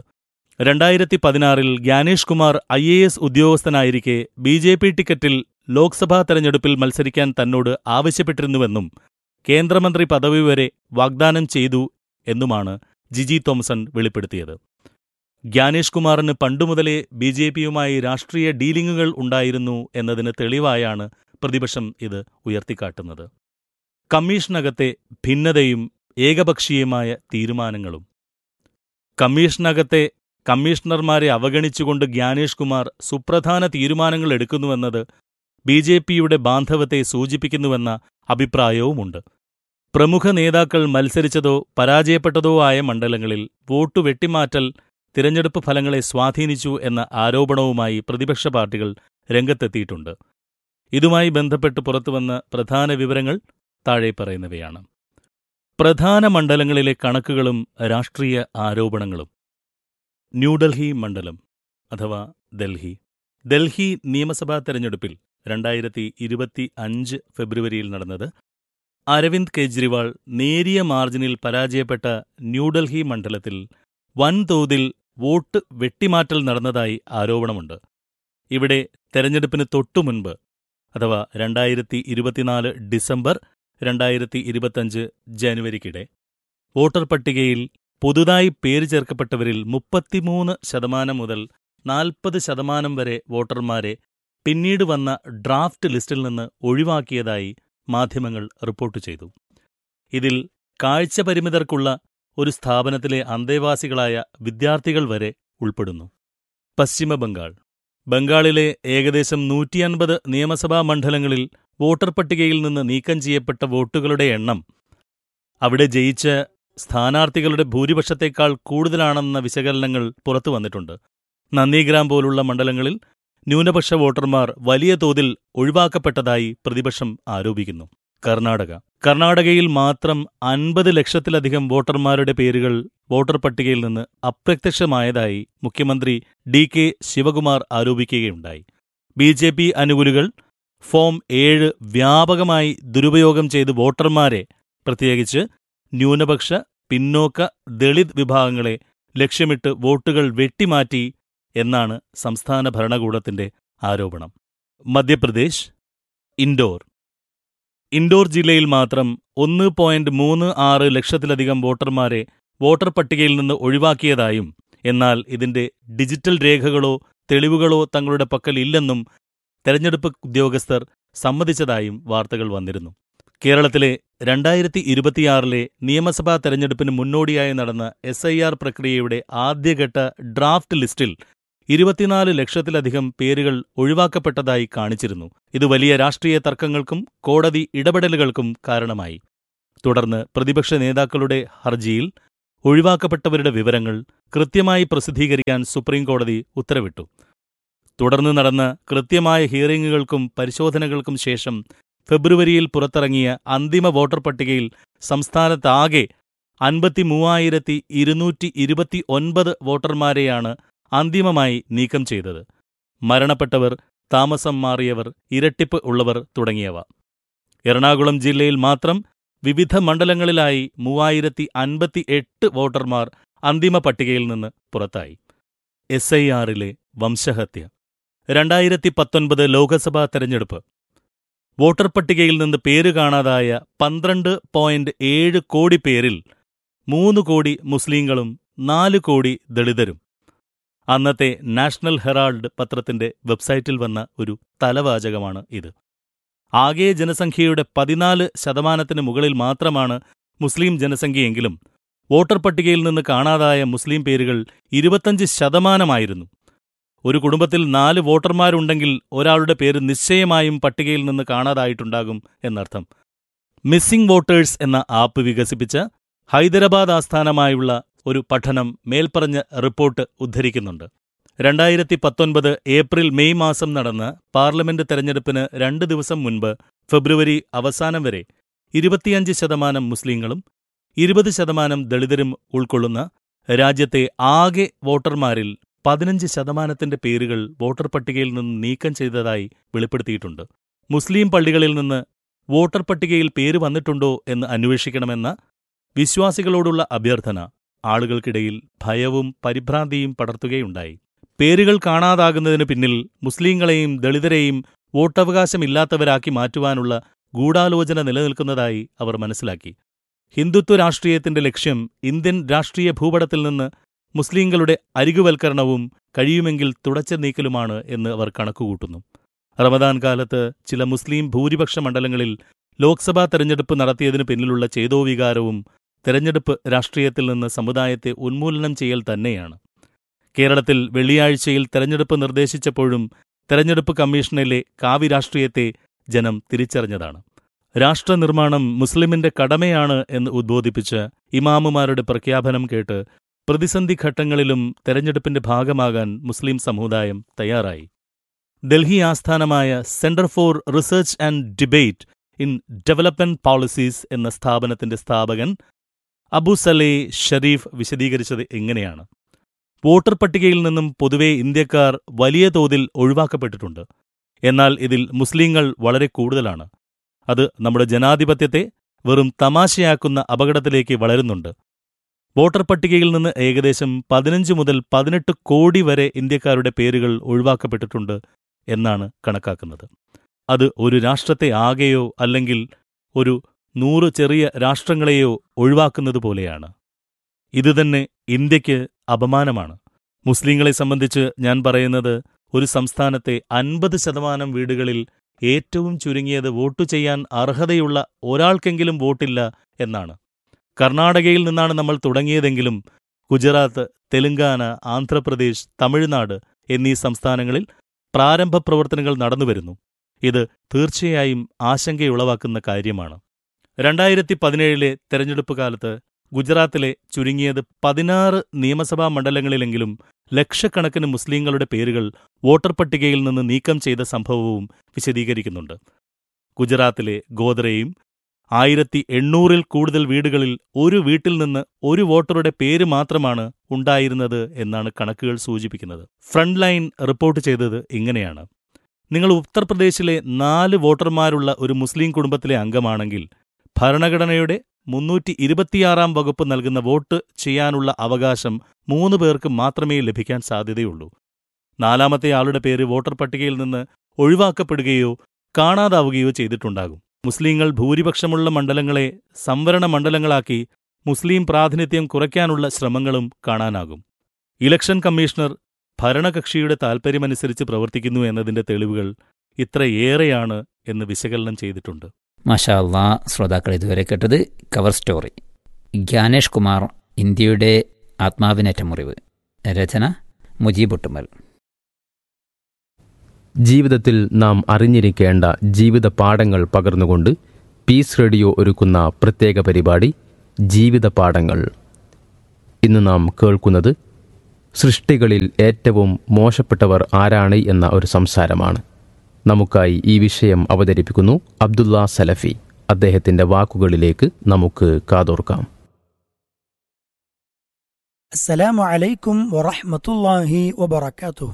A: 2016 ഗ്യാനേഷ് കുമാർ IAS ഉദ്യോഗസ്ഥനായിരിക്കെ BJP ടിക്കറ്റിൽ ലോക്സഭാ തെരഞ്ഞെടുപ്പിൽ മത്സരിക്കാൻ തന്നോട് ആവശ്യപ്പെട്ടിരുന്നുവെന്നും കേന്ദ്രമന്ത്രി പദവി വരെ വാഗ്ദാനം ചെയ്തു എന്നുമാണ് ജിജി തോംസൺ വെളിപ്പെടുത്തിയത്. ഗ്യാനേഷ് കുമാറിന് പണ്ടുമുതലേ BJPയുമായി രാഷ്ട്രീയ ഡീലിംഗുകൾ ഉണ്ടായിരുന്നു എന്നതിന് തെളിവായാണ് പ്രതിപക്ഷം ഇത് ഉയർത്തിക്കാട്ടുന്നത്. കമ്മീഷനകത്തെ ഭിന്നതയും ഏകപക്ഷീയമായ തീരുമാനങ്ങളും. കമ്മീഷനകത്തെ കമ്മീഷണർമാരെ അവഗണിച്ചുകൊണ്ട് ഗ്യാനേഷ് കുമാർ സുപ്രധാന തീരുമാനങ്ങൾ എടുക്കുന്നുവെന്നത് BJPയുടെ ബാന്ധവത്തെ സൂചിപ്പിക്കുന്നുവെന്ന അഭിപ്രായവുമുണ്ട്. പ്രമുഖ നേതാക്കൾ മത്സരിച്ചതോ പരാജയപ്പെട്ടതോ ആയ മണ്ഡലങ്ങളിൽ വോട്ടു വെട്ടിമാറ്റൽ തിരഞ്ഞെടുപ്പ് ഫലങ്ങളെ സ്വാധീനിച്ചു എന്ന ആരോപണവുമായി പ്രതിപക്ഷ പാർട്ടികൾ രംഗത്തെത്തിയിട്ടുണ്ട്. ഇതുമായി ബന്ധപ്പെട്ട് പുറത്തുവന്ന പ്രധാന വിവരങ്ങൾ താഴെ പറയുന്നവയാണ്. പ്രധാന മണ്ഡലങ്ങളിലെ കണക്കുകളും രാഷ്ട്രീയ ആരോപണങ്ങളും. ന്യൂഡൽഹി മണ്ഡലം അഥവാ ഡൽഹി നിയമസഭാ തെരഞ്ഞെടുപ്പിൽ 2025 ഫെബ്രുവരിയിൽ നടന്നത് അരവിന്ദ് കെജ്രിവാൾ നേരിയ മാർജിനിൽ പരാജയപ്പെട്ട ന്യൂഡൽഹി മണ്ഡലത്തിൽ വൻതോതിൽ വോട്ട് വെട്ടിമാറ്റൽ നടന്നതായി ആരോപണമുണ്ട്. ഇവിടെ തെരഞ്ഞെടുപ്പിന് തൊട്ടുമുൻപ് അഥവാ 2024 ഡിസംബർ 2025 ജനുവരിക്കിടെ വോട്ടർ പട്ടികയിൽ പുതുതായി പേര് ചേർക്കപ്പെട്ടവരിൽ 33% മുതൽ 40% വരെ വോട്ടർമാരെ പിന്നീട് വന്ന ഡ്രാഫ്റ്റ് ലിസ്റ്റിൽ നിന്ന് ഒഴിവാക്കിയതായി മാധ്യമങ്ങൾ റിപ്പോർട്ട് ചെയ്തു. ഇതിൽ കാഴ്ചപരിമിതർക്കുള്ള ഒരു സ്ഥാപനത്തിലെ അന്തേവാസികളായ വിദ്യാർത്ഥികൾ വരെ ഉൾപ്പെടുന്നു. പശ്ചിമ ബംഗാൾ. ബംഗാളിലെ ഏകദേശം 150 നിയമസഭാ മണ്ഡലങ്ങളിൽ വോട്ടർ പട്ടികയിൽ നിന്ന് നീക്കം ചെയ്യപ്പെട്ട വോട്ടുകളുടെ എണ്ണം അവിടെ ജയിച്ച സ്ഥാനാർത്ഥികളുടെ ഭൂരിപക്ഷത്തേക്കാൾ കൂടുതലാണെന്ന വിശകലനങ്ങൾ പുറത്തുവന്നിട്ടുണ്ട്. നന്ദിഗ്രാം പോലുള്ള മണ്ഡലങ്ങളിൽ ന്യൂനപക്ഷ വോട്ടർമാർ വലിയ തോതിൽ ഒഴിവാക്കപ്പെട്ടതായി പ്രതിപക്ഷം ആരോപിക്കുന്നു. കർണാടകയിൽ മാത്രം 50 ലക്ഷത്തിലധികം വോട്ടർമാരുടെ പേരുകൾ വോട്ടർ പട്ടികയിൽ നിന്ന് അപ്രത്യക്ഷമായതായി മുഖ്യമന്ത്രി DK ശിവകുമാർ ആരോപിക്കുകയുണ്ടായി. BJP അനുകൂലികൾ ഫോം 7 വ്യാപകമായി ദുരുപയോഗം ചെയ്ത് വോട്ടർമാരെ, പ്രത്യേകിച്ച് ന്യൂനപക്ഷ, പിന്നോക്ക, ദളിത് വിഭാഗങ്ങളെ ലക്ഷ്യമിട്ട് വോട്ടുകൾ വെട്ടിമാറ്റി എന്നാണ് സംസ്ഥാന ഭരണകൂടത്തിന്റെ ആരോപണം. മധ്യപ്രദേശ്. ഇൻഡോർ ജില്ലയിൽ മാത്രം 1.36 ലക്ഷത്തിലധികം വോട്ടർമാരെ വോട്ടർ പട്ടികയിൽ നിന്ന് ഒഴിവാക്കിയതായും എന്നാൽ ഇതിന്റെ ഡിജിറ്റൽ രേഖകളോ തെളിവുകളോ തങ്ങളുടെ പക്കൽ ഇല്ലെന്നും തെരഞ്ഞെടുപ്പ് ഉദ്യോഗസ്ഥർ സമ്മതിച്ചതായും വാർത്തകൾ വന്നിരുന്നു. കേരളത്തിലെ 2026 നിയമസഭാ തെരഞ്ഞെടുപ്പിന് മുന്നോടിയായി നടന്ന SIR പ്രക്രിയയുടെ ആദ്യഘട്ട ഡ്രാഫ്റ്റ് ലിസ്റ്റിൽ 24 ലക്ഷത്തിലധികം പേരുകൾ ഒഴിവാക്കപ്പെട്ടതായി കാണിച്ചിരുന്നു. ഇത് വലിയ രാഷ്ട്രീയ തർക്കങ്ങൾക്കും കോടതി ഇടപെടലുകൾക്കും കാരണമായി. തുടർന്ന് പ്രതിപക്ഷ നേതാക്കളുടെ ഹർജിയിൽ ഒഴിവാക്കപ്പെട്ടവരുടെ വിവരങ്ങൾ കൃത്യമായി പ്രസിദ്ധീകരിക്കാൻ സുപ്രീംകോടതി ഉത്തരവിട്ടു. തുടർന്ന് നടന്ന കൃത്യമായ ഹിയറിംഗുകൾക്കും പരിശോധനകൾക്കും ശേഷം ഫെബ്രുവരിയിൽ പുറത്തിറങ്ങിയ അന്തിമ വോട്ടർ പട്ടികയിൽ സംസ്ഥാനത്താകെ 53,229 വോട്ടർമാരെയാണ് അന്തിമമായി നീക്കം ചെയ്തത്. മരണപ്പെട്ടവർ, താമസം മാറിയവർ, ഇരട്ടിപ്പ് ഉള്ളവർ തുടങ്ങിയവ. എറണാകുളം ജില്ലയിൽ മാത്രം വിവിധ മണ്ഡലങ്ങളിലായി 3058 വോട്ടർമാർ അന്തിമ പട്ടികയിൽ നിന്ന് പുറത്തായി. SIRലെ വംശഹത്യ. 2019 ലോക്സഭാ തെരഞ്ഞെടുപ്പ്. വോട്ടർ പട്ടികയിൽ നിന്ന് പേര് കാണാതായ 12.7 കോടി പേരിൽ 3 കോടി മുസ്ലിങ്ങളും 4 കോടി ദളിതരും. അന്നത്തെ നാഷണൽ ഹെറാൾഡ് പത്രത്തിന്റെ വെബ്സൈറ്റിൽ വന്ന ഒരു തലവാചകമാണ് ഇത്. ആകെ ജനസംഖ്യയുടെ 14% മുകളിൽ മാത്രമാണ് മുസ്ലിം ജനസംഖ്യയെങ്കിലും വോട്ടർ പട്ടികയിൽ നിന്ന് കാണാതായ മുസ്ലിം പേരുകൾ 25%. ഒരു കുടുംബത്തിൽ 4 വോട്ടർമാരുണ്ടെങ്കിൽ ഒരാളുടെ പേര് നിശ്ചയമായും പട്ടികയിൽ നിന്ന് കാണാതായിട്ടുണ്ടാകും എന്നർത്ഥം. മിസ്സിംഗ് വോട്ടേഴ്സ് എന്ന ആപ്പ് വികസിപ്പിച്ച ഹൈദരാബാദ് ആസ്ഥാനമായുള്ള ഒരു പഠനം മേൽപ്പറഞ്ഞ റിപ്പോർട്ട് ഉദ്ധരിക്കുന്നുണ്ട്. 2019 ഏപ്രിൽ മെയ് മാസം നടന്ന പാർലമെന്റ് തെരഞ്ഞെടുപ്പിന് 2 ദിവസം മുൻപ് ഫെബ്രുവരി അവസാനം വരെ 25% മുസ്ലിങ്ങളും 20% ദളിതരും ഉൾക്കൊള്ളുന്ന രാജ്യത്തെ ആകെ വോട്ടർമാരിൽ 15% പേരുകൾ വോട്ടർ പട്ടികയിൽ നിന്ന് നീക്കം ചെയ്തതായി വെളിപ്പെടുത്തിയിട്ടുണ്ട്. മുസ്ലിം പള്ളികളിൽ നിന്ന് വോട്ടർ പട്ടികയിൽ പേര് വന്നിട്ടുണ്ടോ എന്ന് അന്വേഷിക്കണമെന്ന വിശ്വാസികളോടുള്ള അഭ്യർത്ഥന ആളുകൾക്കിടയിൽ ഭയവും പരിഭ്രാന്തിയും പടർത്തുകയുണ്ടായി. പേരുകൾ കാണാതാകുന്നതിന് പിന്നിൽ മുസ്ലിങ്ങളെയും ദളിതരെയും വോട്ടവകാശമില്ലാത്തവരാക്കി മാറ്റുവാനുള്ള ഗൂഢാലോചന നിലനിൽക്കുന്നതായി അവർ മനസ്സിലാക്കി. ഹിന്ദുത്വ രാഷ്ട്രീയത്തിന്റെ ലക്ഷ്യം ഇന്ത്യൻ രാഷ്ട്രീയ ഭൂപടത്തിൽ നിന്ന് മുസ്ലിങ്ങളുടെ അരികുവൽക്കരണവും കഴിയുമെങ്കിൽ തുടച്ചു നീക്കലുമാണ് എന്ന് അവർ കണക്കുകൂട്ടുന്നു. റമദാൻ കാലത്ത് ചില മുസ്ലിം ഭൂരിപക്ഷ മണ്ഡലങ്ങളിൽ ലോക്സഭാ തെരഞ്ഞെടുപ്പ് നടത്തിയതിനു പിന്നിലുള്ള ചേതോവികാരവും തെരഞ്ഞെടുപ്പ് രാഷ്ട്രീയത്തിൽ നിന്ന് സമുദായത്തെ ഉന്മൂലനം ചെയ്യൽ തന്നെയാണ്. കേരളത്തിൽ വെള്ളിയാഴ്ചയിൽ തെരഞ്ഞെടുപ്പ് നിർദ്ദേശിച്ചപ്പോഴും തെരഞ്ഞെടുപ്പ് കമ്മീഷനിലെ കാവ്യരാഷ്ട്രീയത്തെ ജനം തിരിച്ചറിഞ്ഞതാണ്. രാഷ്ട്രനിർമ്മാണം മുസ്ലിമിന്റെ കടമയാണ് എന്ന് ഉദ്ബോധിപ്പിച്ച് ഇമാമുമാരുടെ പ്രഖ്യാപനം കേട്ട് പ്രതിസന്ധി ഘട്ടങ്ങളിലും തെരഞ്ഞെടുപ്പിന്റെ ഭാഗമാകാൻ മുസ്ലിം സമുദായം തയ്യാറായി. ഡൽഹി ആസ്ഥാനമായ centre for research and debate in development policies എന്ന സ്ഥാപനത്തിന്റെ സ്ഥാപകൻ അബു സലേ ഷരീഫ് വിശദീകരിച്ചത് ഇങ്ങനെയാണ്. വോട്ടർ പട്ടികയിൽ നിന്നും പൊതുവെ ഇന്ത്യക്കാർ വലിയ തോതിൽ ഒഴിവാക്കപ്പെട്ടിട്ടുണ്ട്. എന്നാൽ ഇതിൽ മുസ്ലിങ്ങൾ വളരെ കൂടുതലാണ്. അത് നമ്മുടെ ജനാധിപത്യത്തെ വെറും തമാശയാക്കുന്ന അപകടത്തിലേക്ക് വളരുന്നുണ്ട്. വോട്ടർ പട്ടികയിൽ നിന്ന് ഏകദേശം 15 മുതൽ 18 കോടി വരെ ഇന്ത്യക്കാരുടെ പേരുകൾ ഒഴിവാക്കപ്പെട്ടിട്ടുണ്ട് എന്നാണ് കണക്കാക്കുന്നത്. അത് ഒരു രാഷ്ട്രത്തെ ആകെയോ അല്ലെങ്കിൽ ഒരു 100 ചെറിയ രാഷ്ട്രങ്ങളെയോ ഒഴിവാക്കുന്നതുപോലെയാണ്. ഇതുതന്നെ ഇന്ത്യക്ക് അപമാനമാണ്. മുസ്ലിങ്ങളെ സംബന്ധിച്ച് ഞാൻ പറയുന്നത്, ഒരു സംസ്ഥാനത്തെ 50% വീടുകളിൽ ഏറ്റവും ചുരുങ്ങിയത് വോട്ടു ചെയ്യാൻ അർഹതയുള്ള ഒരാൾക്കെങ്കിലും വോട്ടില്ല എന്നാണ്. കർണാടകയിൽ നിന്നാണ് നമ്മൾ തുടങ്ങിയതെങ്കിലും ഗുജറാത്ത്, തെലങ്കാന, ആന്ധ്രാപ്രദേശ്, തമിഴ്നാട് എന്നീ സംസ്ഥാനങ്ങളിൽ പ്രാരംഭ പ്രവർത്തനങ്ങൾ നടന്നുവരുന്നു. ഇത് തീർച്ചയായും ആശങ്കയുളവാക്കുന്ന കാര്യമാണ്. 2017 തെരഞ്ഞെടുപ്പ് കാലത്ത് ഗുജറാത്തിലെ ചുരുങ്ങിയത് 16 നിയമസഭാ മണ്ഡലങ്ങളിലെങ്കിലും ലക്ഷക്കണക്കിന് മുസ്ലിങ്ങളുടെ പേരുകൾ വോട്ടർ പട്ടികയിൽ നിന്ന് നീക്കം ചെയ്ത സംഭവവും വിശദീകരിക്കുന്നുണ്ട്. ഗുജറാത്തിലെ ഗോദ്രയും 1800 കൂടുതൽ വീടുകളിൽ ഒരു വീട്ടിൽ നിന്ന് ഒരു വോട്ടറുടെ പേര് മാത്രമാണ് ഉണ്ടായിരുന്നത് എന്നാണ് കണക്കുകൾ സൂചിപ്പിക്കുന്നത്. ഫ്രണ്ട് ലൈൻ റിപ്പോർട്ട് ചെയ്തത് ഇങ്ങനെയാണ്. നിങ്ങൾ ഉത്തർപ്രദേശിലെ 4 വോട്ടർമാരുള്ള ഒരു മുസ്ലിം കുടുംബത്തിലെ അംഗമാണെങ്കിൽ ഭരണഘടനയുടെ 326 വകുപ്പ് നൽകുന്ന വോട്ട് ചെയ്യാനുള്ള അവകാശം 3 പേർക്ക് മാത്രമേ ലഭിക്കാൻ സാധ്യതയുള്ളൂ. 4ാമത്തെ ആളുടെ പേര് വോട്ടർ പട്ടികയിൽ നിന്ന് ഒഴിവാക്കപ്പെടുകയോ കാണാതാവുകയോ ചെയ്തിട്ടുണ്ടാകും. മുസ്ലിങ്ങൾ ഭൂരിപക്ഷമുള്ള മണ്ഡലങ്ങളെ സംവരണ മണ്ഡലങ്ങളാക്കി മുസ്ലിം പ്രാതിനിധ്യം കുറയ്ക്കാനുള്ള ശ്രമങ്ങളും കാണാനാകും. ഇലക്ഷൻ കമ്മീഷണർ ഭരണകക്ഷിയുടെ താൽപ്പര്യമനുസരിച്ച് പ്രവർത്തിക്കുന്നു എന്നതിന്റെ തെളിവുകൾ ഇത്രയേറെയാണ് എന്ന് വിശകലനം ചെയ്തിട്ടുണ്ട്.
B: മാഷാ അല്ലാ. ശ്രോതാക്കൾ ഇതുവരെ കേട്ടത് കവർ സ്റ്റോറി. ജ്ഞാനേഷ് കുമാർ, ഇന്ത്യയുടെ ആത്മാവിനേറ്റ മുറിവ്. രചന മുജീബുട്ടുമൽ.
C: ജീവിതത്തിൽ നാം അറിഞ്ഞിരിക്കേണ്ട ജീവിത പാഠങ്ങൾ പകർന്നുകൊണ്ട് പീസ് റേഡിയോ ഒരുക്കുന്ന പ്രത്യേക പരിപാടി ജീവിത പാഠങ്ങൾ. ഇന്ന് നാം കേൾക്കുന്നത് സൃഷ്ടികളിൽ ഏറ്റവും മോശപ്പെട്ടവർ ആരാണ് എന്ന ഒരു സംസാരമാണ്. നമുക്കായി ഈ വിഷയം അവതരിപ്പിക്കുന്നു അബ്ദുള്ള സലഫി. അദ്ദേഹത്തിൻ്റെ വാക്കുകളിലേക്ക് നമുക്ക് കാതോർക്കാം.
D: അസ്സലാമു അലൈക്കും വറഹ്മത്തുള്ളാഹി വബറകാതുഹു.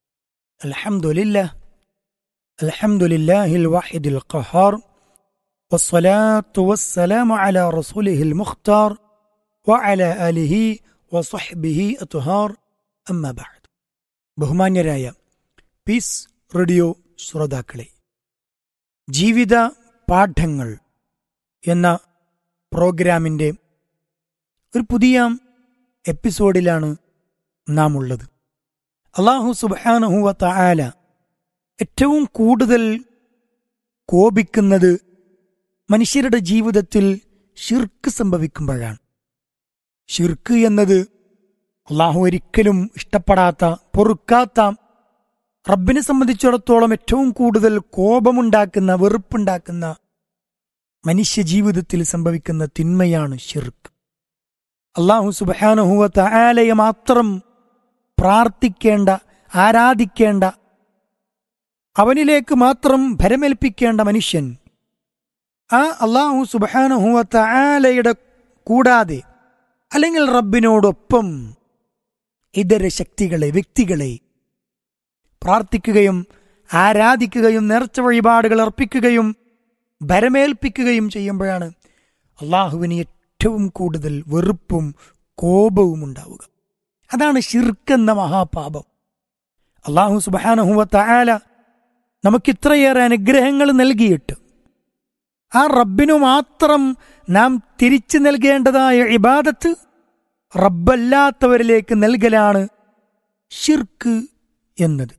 D: അൽഹംദുലില്ലാഹിൽ വഹിദിൽ ഖഹാർ വസ്സലാത്തു വസ്സലാമു അലാ റസൂലിഹിൽ മുഖ്താർ വഅലാ ആലിഹി വസഹ്ബിഹി അത്ഹാർ. അമ്മാ ബഅദ്. ബഹുമാന്യരായ പീസ് റേഡിയോ ശ്രോതാക്കളെ, ജീവിത പാഠങ്ങൾ എന്ന പ്രോഗ്രാമിൻ്റെ ഒരു പുതിയ എപ്പിസോഡിലാണ് നാം ഉള്ളത്. അല്ലാഹു സുബ്ഹാനഹു വ തആല ഏറ്റവും കൂടുതൽ കോപിക്കുന്നത് മനുഷ്യരുടെ ജീവിതത്തിൽ ശിർക്ക് സംഭവിക്കുമ്പോഴാണ്. ശിർക്ക് എന്നത് അല്ലാഹു ഒരിക്കലും ഇഷ്ടപ്പെടാത്ത, പൊറുക്കാത്ത, റബ്ബിനെ സംബന്ധിച്ചിടത്തോളം ഏറ്റവും കൂടുതൽ കോപമുണ്ടാക്കുന്ന, വെറുപ്പുണ്ടാക്കുന്ന മനുഷ്യ ജീവിതത്തിൽ സംഭവിക്കുന്ന തിന്മയാണ് ശിർക്ക്. അല്ലാഹു സുബ്ഹാനഹു വ തആലയെ മാത്രം പ്രാർത്ഥിക്കേണ്ട, ആരാധിക്കേണ്ട, അവനിലേക്ക് മാത്രം ഭരമേൽപ്പിക്കേണ്ട മനുഷ്യൻ ആ അല്ലാഹു സുബ്ഹാനഹു വ തആലയുടെ കൂടാതെ അല്ലെങ്കിൽ റബ്ബിനോടൊപ്പം ഇതര ശക്തികളെ, വ്യക്തികളെ പ്രാർത്ഥിക്കുകയും ആരാധിക്കുകയും നേർച്ച വഴിപാടുകൾ അർപ്പിക്കുകയും ഭരമേൽപ്പിക്കുകയും ചെയ്യുമ്പോഴാണ് അല്ലാഹുവിന് ഏറ്റവും കൂടുതൽ വെറുപ്പും കോപവും ഉണ്ടാവുക. അതാണ് ശിർക്ക് എന്ന മഹാപാപം. അല്ലാഹു സുബ്ഹാനഹു വ തആല നമുക്കിത്രയേറെ അനുഗ്രഹങ്ങൾ നൽകിയിട്ട് ആ റബ്ബിനു മാത്രം നാം തിരിച്ചു നൽകേണ്ടതായ ഇബാദത്ത് റബ്ബല്ലാത്തവരിലേക്ക് നൽകലാണ് ശിർക്ക് എന്നത്.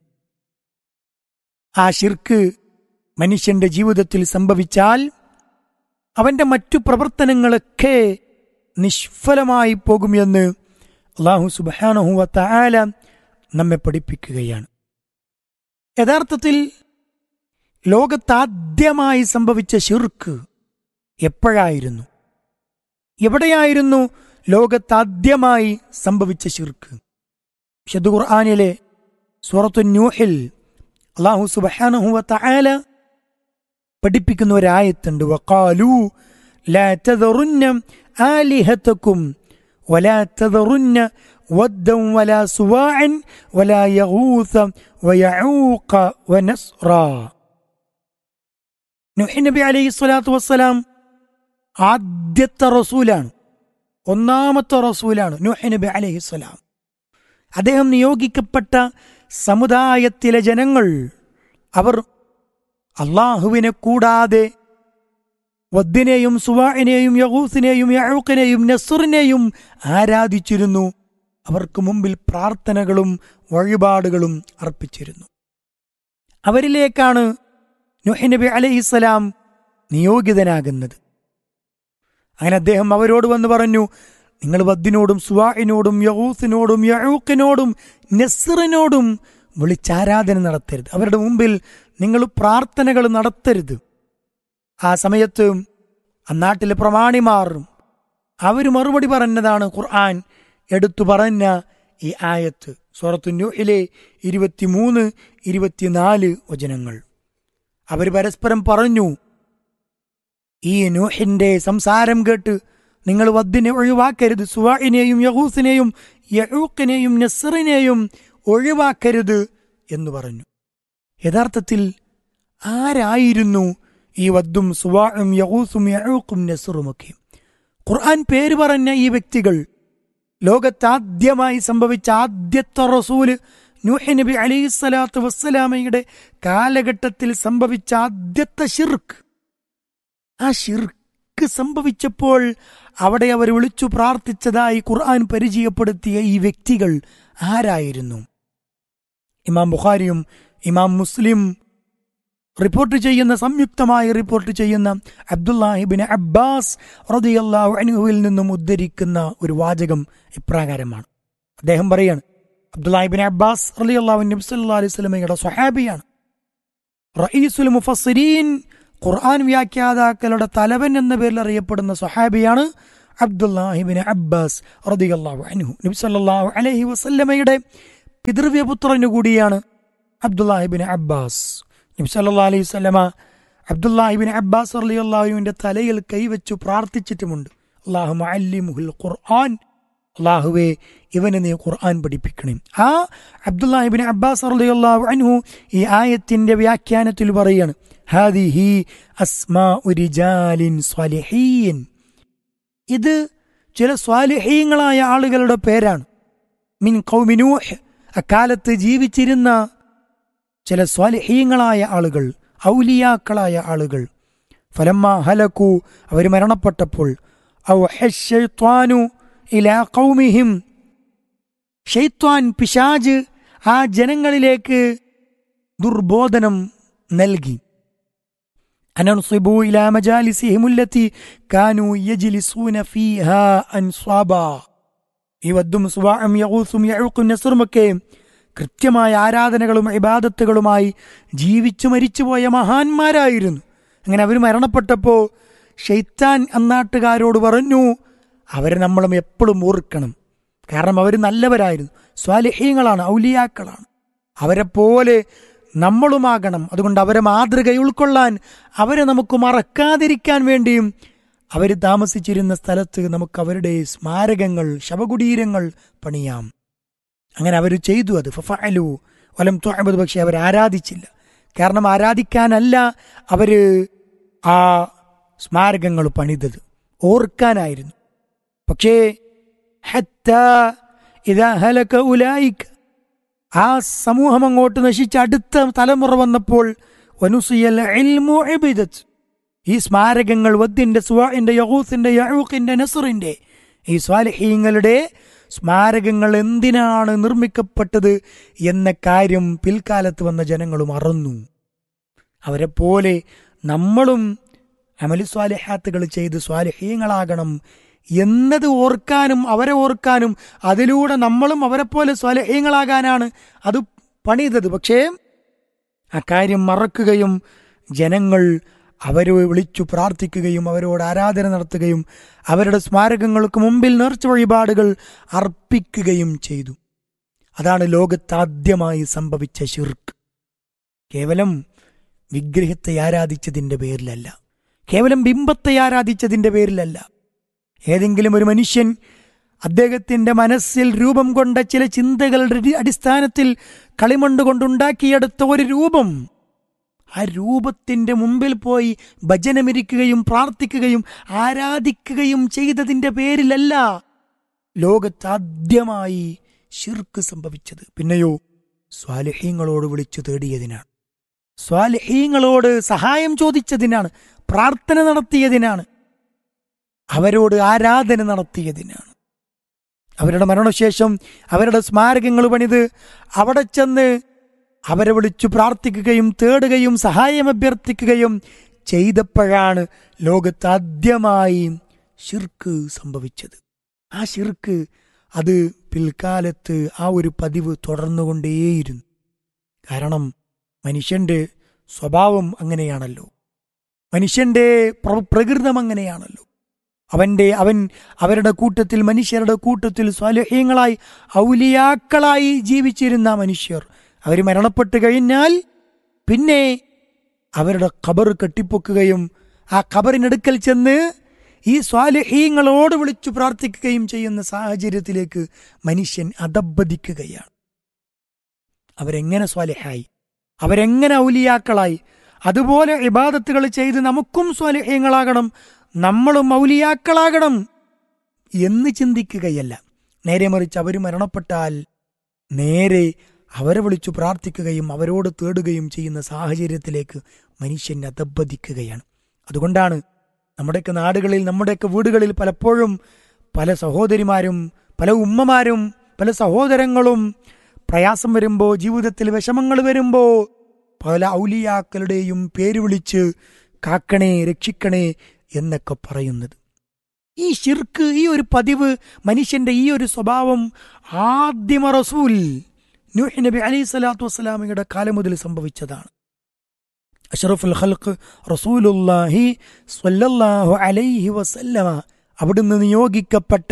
D: ആ ശിർക്ക് മനുഷ്യന്റെ ജീവിതത്തിൽ സംഭവിച്ചാൽ അവന്റെ മറ്റു പ്രവർത്തനങ്ങളൊക്കെ നിഷ്ഫലമായി പോകുമെന്ന് അല്ലാഹു സുബ്ഹാനഹു വ തആല നമ്മെ പഠിപ്പിക്കുകയാണ്. യഥാർത്ഥത്തിൽ ലോകത്താദ്യമായി സംഭവിച്ച ശിർക്ക് എപ്പോഴായിരുന്നു? എവിടെയായിരുന്നു ലോകത്താദ്യമായി സംഭവിച്ച ശിർക്ക്? വിശുദ്ധ ഖുർആനിലെ സൂറത്തു നൂഹിൽ അല്ലാഹു സുബ്ഹാനഹു വ തആല പഠിപ്പിക്കുന്ന ഒരായത്തുണ്ട്. വഖാലു ലാ തദറുന്ന ആലിഹതകും വലാ തദറുന്ന വദ്ദൻ വലാ സുവാഅൻ വലാ യഗൂസ വയഊഖ വനസ്റ. നൂഹ് നബി അലൈഹി സ്വലാത്തു വസ്സലാം ആദ്യത്തെ റസൂലാണ്, ഒന്നാമത്തെ റസൂലാണ് നൂഹ് നബി അലൈഹിസ്സലാം. അദ്ദേഹം നിയോഗിക്കപ്പെട്ട സമുദായത്തിലെ ജനങ്ങൾ അവർ അള്ളാഹുവിനെ കൂടാതെ വദ്ദിനെയും സുവാഇനെയും യഗൂസിനെയും യഊഖിനെയും നസ്റിനെയും ആരാധിച്ചിരുന്നു. അവർക്ക് മുമ്പിൽ പ്രാർത്ഥനകളും വഴിപാടുകളും അർപ്പിച്ചിരുന്നു. അവരിലേക്കാണ് നൂഹ് നബി അലൈഹിസ്സലാം നിയോഗിതനാകുന്നത്. അങ്ങനെ അദ്ദേഹം അവരോട് വന്ന് പറഞ്ഞു, നിങ്ങൾ വദ്ദിനോടും സുവാഇനോടും യഗൂസിനോടും യഊഖിനോടും നസ്റിനോടും വിളിച്ചാരാധന നടത്തരുത്. അവരുടെ മുമ്പിൽ നിങ്ങൾ പ്രാർത്ഥനകൾ നടത്തരുത്. ആ സമയത്ത് അന്നാട്ടിലെ പ്രമാണിമാറും അവർ മറുപടി പറഞ്ഞതാണ് ഖുർആൻ എടുത്തു പറഞ്ഞ ഈ ആയത്ത്, സൂറത്തു നൂഹിലെ 23-24 വചനങ്ങൾ. അവർ പരസ്പരം പറഞ്ഞു, ഈ നൂഹിന്റെ സംസാരം കേട്ട് നിങ്ങൾ വദ്ദിനെ ഒഴിവാക്കരുത്, സുവാഇനെയും യഗൂസിനെയും യഊഖിനെയും നസ്റിനെയും ഒഴിവാക്കരുത് എന്ന് പറഞ്ഞു. യഥാർത്ഥത്തിൽ ആരായിരുന്നു ഈ വദ്ദും സുവാഉം യഗൂസും യഊഖും നസ്റുമൊക്കെ? ഖുർആൻ പേര് പറഞ്ഞ ഈ വ്യക്തികൾ ലോകത്താദ്യമായി സംഭവിച്ച ആദ്യത്തെ റസൂല് നൂഹ് നബി അലൈഹിസ്സലാത്തു വസ്സലാമയുടെ കാലഘട്ടത്തിൽ സംഭവിച്ച ആദ്യത്തെ ശിർക്ക്. ആ ശിർക്ക് സംഭവിച്ചപ്പോൾ അവിടെ അവർ വിളിച്ചു പ്രാർത്ഥിച്ചതായി ഖുർആൻ പരിചയപ്പെടുത്തിയ ഈ വ്യക്തികൾ ആരായിരുന്നു? ഇമാം ബുഖാരിയും ഇമാം മുസ്ലിം റിപ്പോർട്ട് ചെയ്യുന്ന, സംയുക്തമായി റിപ്പോർട്ട് ചെയ്യുന്ന അബ്ദുല്ലാഹി ഇബ്നു അബ്ബാസ് റളിയല്ലാഹു അൻഹുവിൽ നിന്നും ഉദ്ധരിക്കുന്ന ഒരു വാചകം ഇപ്രകാരമാണ്. അദ്ദേഹം പറയാണ്, അബ്ദുല്ലാഹി ഇബ്നു അബ്ബാസ് റളിയല്ലാഹു അൻഹു നബി സല്ലല്ലാഹു അലൈഹി വസല്ലമയുടെ സ്വഹാബിയാണ്, റഈസുൽ മുഫസ്സിരീൻ, ഖുർആൻ വ്യാഖ്യാതാക്കളുടെ തലവൻ എന്ന പേരിൽ അറിയപ്പെടുന്ന സ്വഹാബിയാണ് അബ്ദുല്ലാഹിബ്നു അബ്ബാസ് റളിയല്ലാഹു അൻഹു. നബി സല്ലല്ലാഹു അലൈഹി വസല്ലമയുടെ പിതൃവ്യപുത്രനു കൂടിയാണ് അബ്ദുല്ലാഹിബ്നു അബ്ബാസ്. നബി സല്ലല്ലാഹു അലൈഹി വസല്ലമ അബ്ദുല്ലാഹിബ്നു അബ്ബാസ് റളിയല്ലാഹു അൻഹുവിന്റെ തലയിൽ കൈവച്ചു പ്രാർത്ഥിച്ചിട്ടുമുണ്ട്. അല്ലാഹു മുഅല്ലിമുൽ ഖുർആൻ, അല്ലാഹുവേ ഇവനെ നീ ഖുർആൻ പഠിപ്പിക്കണം. ആ അബ്ദുല്ലാഹിബ്നു അബ്ബാസ് റളിയല്ലാഹു അൻഹു ഈ ആയത്തിന്റെ വ്യാഖ്യാനത്തിൽ പറയാണ്, ഹാദിഹി അസ്മാഉ റിജാലിൻ സ്വാലിഹീൻ, ഇത് ചില സ്വാലിഹീങ്ങളായ ആളുകളുടെ പേരാണ്. മിൻ ഖൗമി നൂഹ്, അക്കാലത്ത് ജീവിച്ചിരുന്ന ചില സ്വാലിഹീങ്ങളായ ആളുകൾ, ഔലിയാക്കളായ ആളുകൾ. ഫലമ്മ ഹലകു, അവർ മരണപ്പെട്ടപ്പോൾ, ഔഹശ്ശൈത്വാനു ഇലാ ഖൗമിഹിം, ശൈത്വാൻ പിശാജ് ആ ജനങ്ങളിലേക്ക് ദുർബോധനം നൽകി. അനൻസിബു ഇലാ മജാലിസിഹിം അല്ലതി കാനൂ യജ്ലിസൂന ഫീഹാ അൻസ്വാബാ. ഈ വദ്ദും സുവാഉം യഗൂസും യഊഖും നസ്റുമൊക്കെ കൃത്യമായ ആരാധനകളും ഇബാദത്തുകളുമായി ജീവിച്ചു മരിച്ചുപോയ മഹാന്മാരായിരുന്നു. അങ്ങനെ അവർ മരണപ്പെട്ടപ്പോൾ ശൈത്താൻ അന്നാട്ടുകാരോട് പറഞ്ഞു, അവരെ നമ്മളും എപ്പോഴും ഓർക്കണം, കാരണം അവർ നല്ലവരായിരുന്നു, സ്വാലിഹീങ്ങളാണ്, ഔലിയാക്കളാണ്, അവരെ പോലെ നമ്മളുമാകണം. അതുകൊണ്ട് അവരെ മാതൃക ഉൾക്കൊള്ളാൻ, അവരെ നമുക്ക് മറക്കാതിരിക്കാൻ വേണ്ടിയും അവർ താമസിച്ചിരുന്ന സ്ഥലത്ത് നമുക്ക് അവരുടെ സ്മാരകങ്ങൾ, ശവകുടീരങ്ങൾ പണിയാം. അങ്ങനെ അവർ ചെയ്തു. അത് ഫഫഅലു വലം തുഅബദ്, പക്ഷെ അവർ ആരാധിച്ചില്ല. കാരണം ആരാധിക്കാനല്ല അവർ ആ സ്മാരകങ്ങൾ പണിതത്, ഓർക്കാനായിരുന്നു. പക്ഷേ ഹത്താ ഇദാ ഹലക ഉലൈക, ആ സമൂഹം അങ്ങോട്ട് നശിച്ച് അടുത്ത തലമുറ വന്നപ്പോൾ, വനുസിയൽ ഇൽമു ഇബദത്ത്, ഈ സ്മാരകങ്ങൾ വദ്ദിന്റെ സുവാഇന്റെ യഗൂസിന്റെ യഊഖിന്റെ നസ്റിന്റെ ഈ സ്വാലിഹീങ്ങളുടെ സ്മാരകങ്ങൾ എന്തിനാണ് നിർമ്മിക്കപ്പെട്ടത് എന്ന കാര്യം പിൽക്കാലത്ത് വന്ന ജനങ്ങൾ മറന്നു. അവരെ പോലെ നമ്മളും അമലി സ്വാലിഹാത്തുകൾ ചെയ്ത് സ്വാലിഹീങ്ങളാകണം എന്നത് ഓർക്കാനും അവരെ ഓർക്കാനും അതിലൂടെ നമ്മളും അവരെ പോലെ സ്വാലിഹീങ്ങളാകാനാണ് അത് പണിതത്. പക്ഷേ ആ കാര്യം മറക്കുകയും ജനങ്ങൾ അവരെ വിളിച്ചു പ്രാർത്ഥിക്കുകയും അവരോട് ആരാധന നടത്തുകയും അവരുടെ സ്മാരകങ്ങൾക്ക് മുമ്പിൽ നേർച്ച വഴിപാടുകൾ അർപ്പിക്കുകയും ചെയ്തു. അതാണ് ലോകത്താദ്യമായി സംഭവിച്ച ശിർക്ക്. കേവലം വിഗ്രഹത്തെ ആരാധിച്ചതിൻ്റെ പേരിലല്ല, കേവലം ബിംബത്തെ ആരാധിച്ചതിൻ്റെ പേരിലല്ല. ഏതെങ്കിലും ഒരു മനുഷ്യൻ അദ്ദേഹത്തിൻ്റെ മനസ്സിൽ രൂപം കൊണ്ട ചില ചിന്തകളുടെ അടിസ്ഥാനത്തിൽ കളിമണ്ണ് കൊണ്ടുണ്ടാക്കിയെടുത്ത ഒരു രൂപം, ആ രൂപത്തിൻ്റെ മുമ്പിൽ പോയി ഭജനമിരിക്കുകയും പ്രാർത്ഥിക്കുകയും ആരാധിക്കുകയും ചെയ്തതിൻ്റെ പേരിലല്ല ലോകത്താദ്യമായി ശിർക്ക് സംഭവിച്ചത്. പിന്നെയോ സ്വാലിഹീങ്ങളോട് വിളിച്ചു തേടിയതിനാണ്, സ്വാലിഹീങ്ങളോട് സഹായം ചോദിച്ചതിനാണ്, പ്രാർത്ഥന നടത്തിയതിനാണ്, അവരോട് ആരാധന നടത്തിയതിനാണ്. അവരുടെ മരണശേഷം അവരുടെ സ്മാരകങ്ങൾ പണിത് അവിടെ ചെന്ന് അവരെ വിളിച്ചു പ്രാർത്ഥിക്കുകയും തേടുകയും സഹായം അഭ്യർത്ഥിക്കുകയും ചെയ്തപ്പോഴാണ് ലോകത്താദ്യമായി ശിർക്ക് സംഭവിച്ചത്. ആ ശിർക്ക് അത് പിൽക്കാലത്ത് ആ ഒരു പതിവ് തുടർന്നുകൊണ്ടേയിരുന്നു. കാരണം മനുഷ്യന്റെ സ്വഭാവം അങ്ങനെയാണല്ലോ, മനുഷ്യന്റെ പ്രകൃതം അങ്ങനെയാണല്ലോ. അവൻ അവരുടെ കൂട്ടത്തിൽ, മനുഷ്യരുടെ കൂട്ടത്തിൽ സ്വാലിഹീങ്ങളായി ഔലിയാക്കളായി ജീവിച്ചിരുന്ന മനുഷ്യർ അവർ മരണപ്പെട്ട് കഴിഞ്ഞാൽ പിന്നെ അവരുടെ ഖബർ കെട്ടിപ്പൊക്കുകയും ആ ഖബറിനടുക്കൽ ചെന്ന് ഈ സ്വാലിഹീങ്ങളോട് വിളിച്ചു പ്രാർത്ഥിക്കുകയും ചെയ്യുന്ന സാഹചര്യത്തിലേക്ക് മനുഷ്യൻ അധപ്പതിക്കുകയാണ്. അവരെങ്ങനെ സ്വാലിഹായി, അവരെങ്ങനെ ഔലിയാക്കളായി, അതുപോലെ ഇബാദത്തുകൾ ചെയ്ത് നമുക്കും സ്വാലിഹീങ്ങളാകണം, നമ്മളും ഔലിയാക്കളാകണം എന്ന് ചിന്തിക്കുകയല്ല. നേരെ മറിച്ച് അവർ മരണപ്പെട്ടാൽ നേരെ അവരെ വിളിച്ചു പ്രാർത്ഥിക്കുകയും അവരോട് തേടുകയും ചെയ്യുന്ന സാഹചര്യത്തിലേക്ക് മനുഷ്യൻ അധപ്പതിക്കുകയാണ്. അതുകൊണ്ടാണ് നമ്മുടെയൊക്കെ നാടുകളിൽ, നമ്മുടെയൊക്കെ വീടുകളിൽ പലപ്പോഴും പല സഹോദരിമാരും, പല ഉമ്മമാരും, പല സഹോദരങ്ങളും പ്രയാസം വരുമ്പോൾ, ജീവിതത്തിൽ വിഷമങ്ങൾ വരുമ്പോൾ പല ഔലിയാക്കളുടെയും പേര് വിളിച്ച് കാക്കണേ, രക്ഷിക്കണേ എന്നൊക്കെ പറയുന്നത്. ഈ ശിർക്ക്, ഈ ഒരു പതിവ്, മനുഷ്യന്റെ ഈ ഒരു സ്വഭാവം ആദ്യമ റസൂൽ നൂഹ് നബി അലൈഹി സ്വലാത്തു വസ്സലാമയുടെ കാലം മുതൽ സംഭവിച്ചതാണ്. അഷ്റഫുൽ ഖൽഖ് റസൂലുള്ളാഹി സ്വല്ലല്ലാഹു അലൈഹി വസല്ലമ അവിടുന്ന് നിയോഗിക്കപ്പെട്ട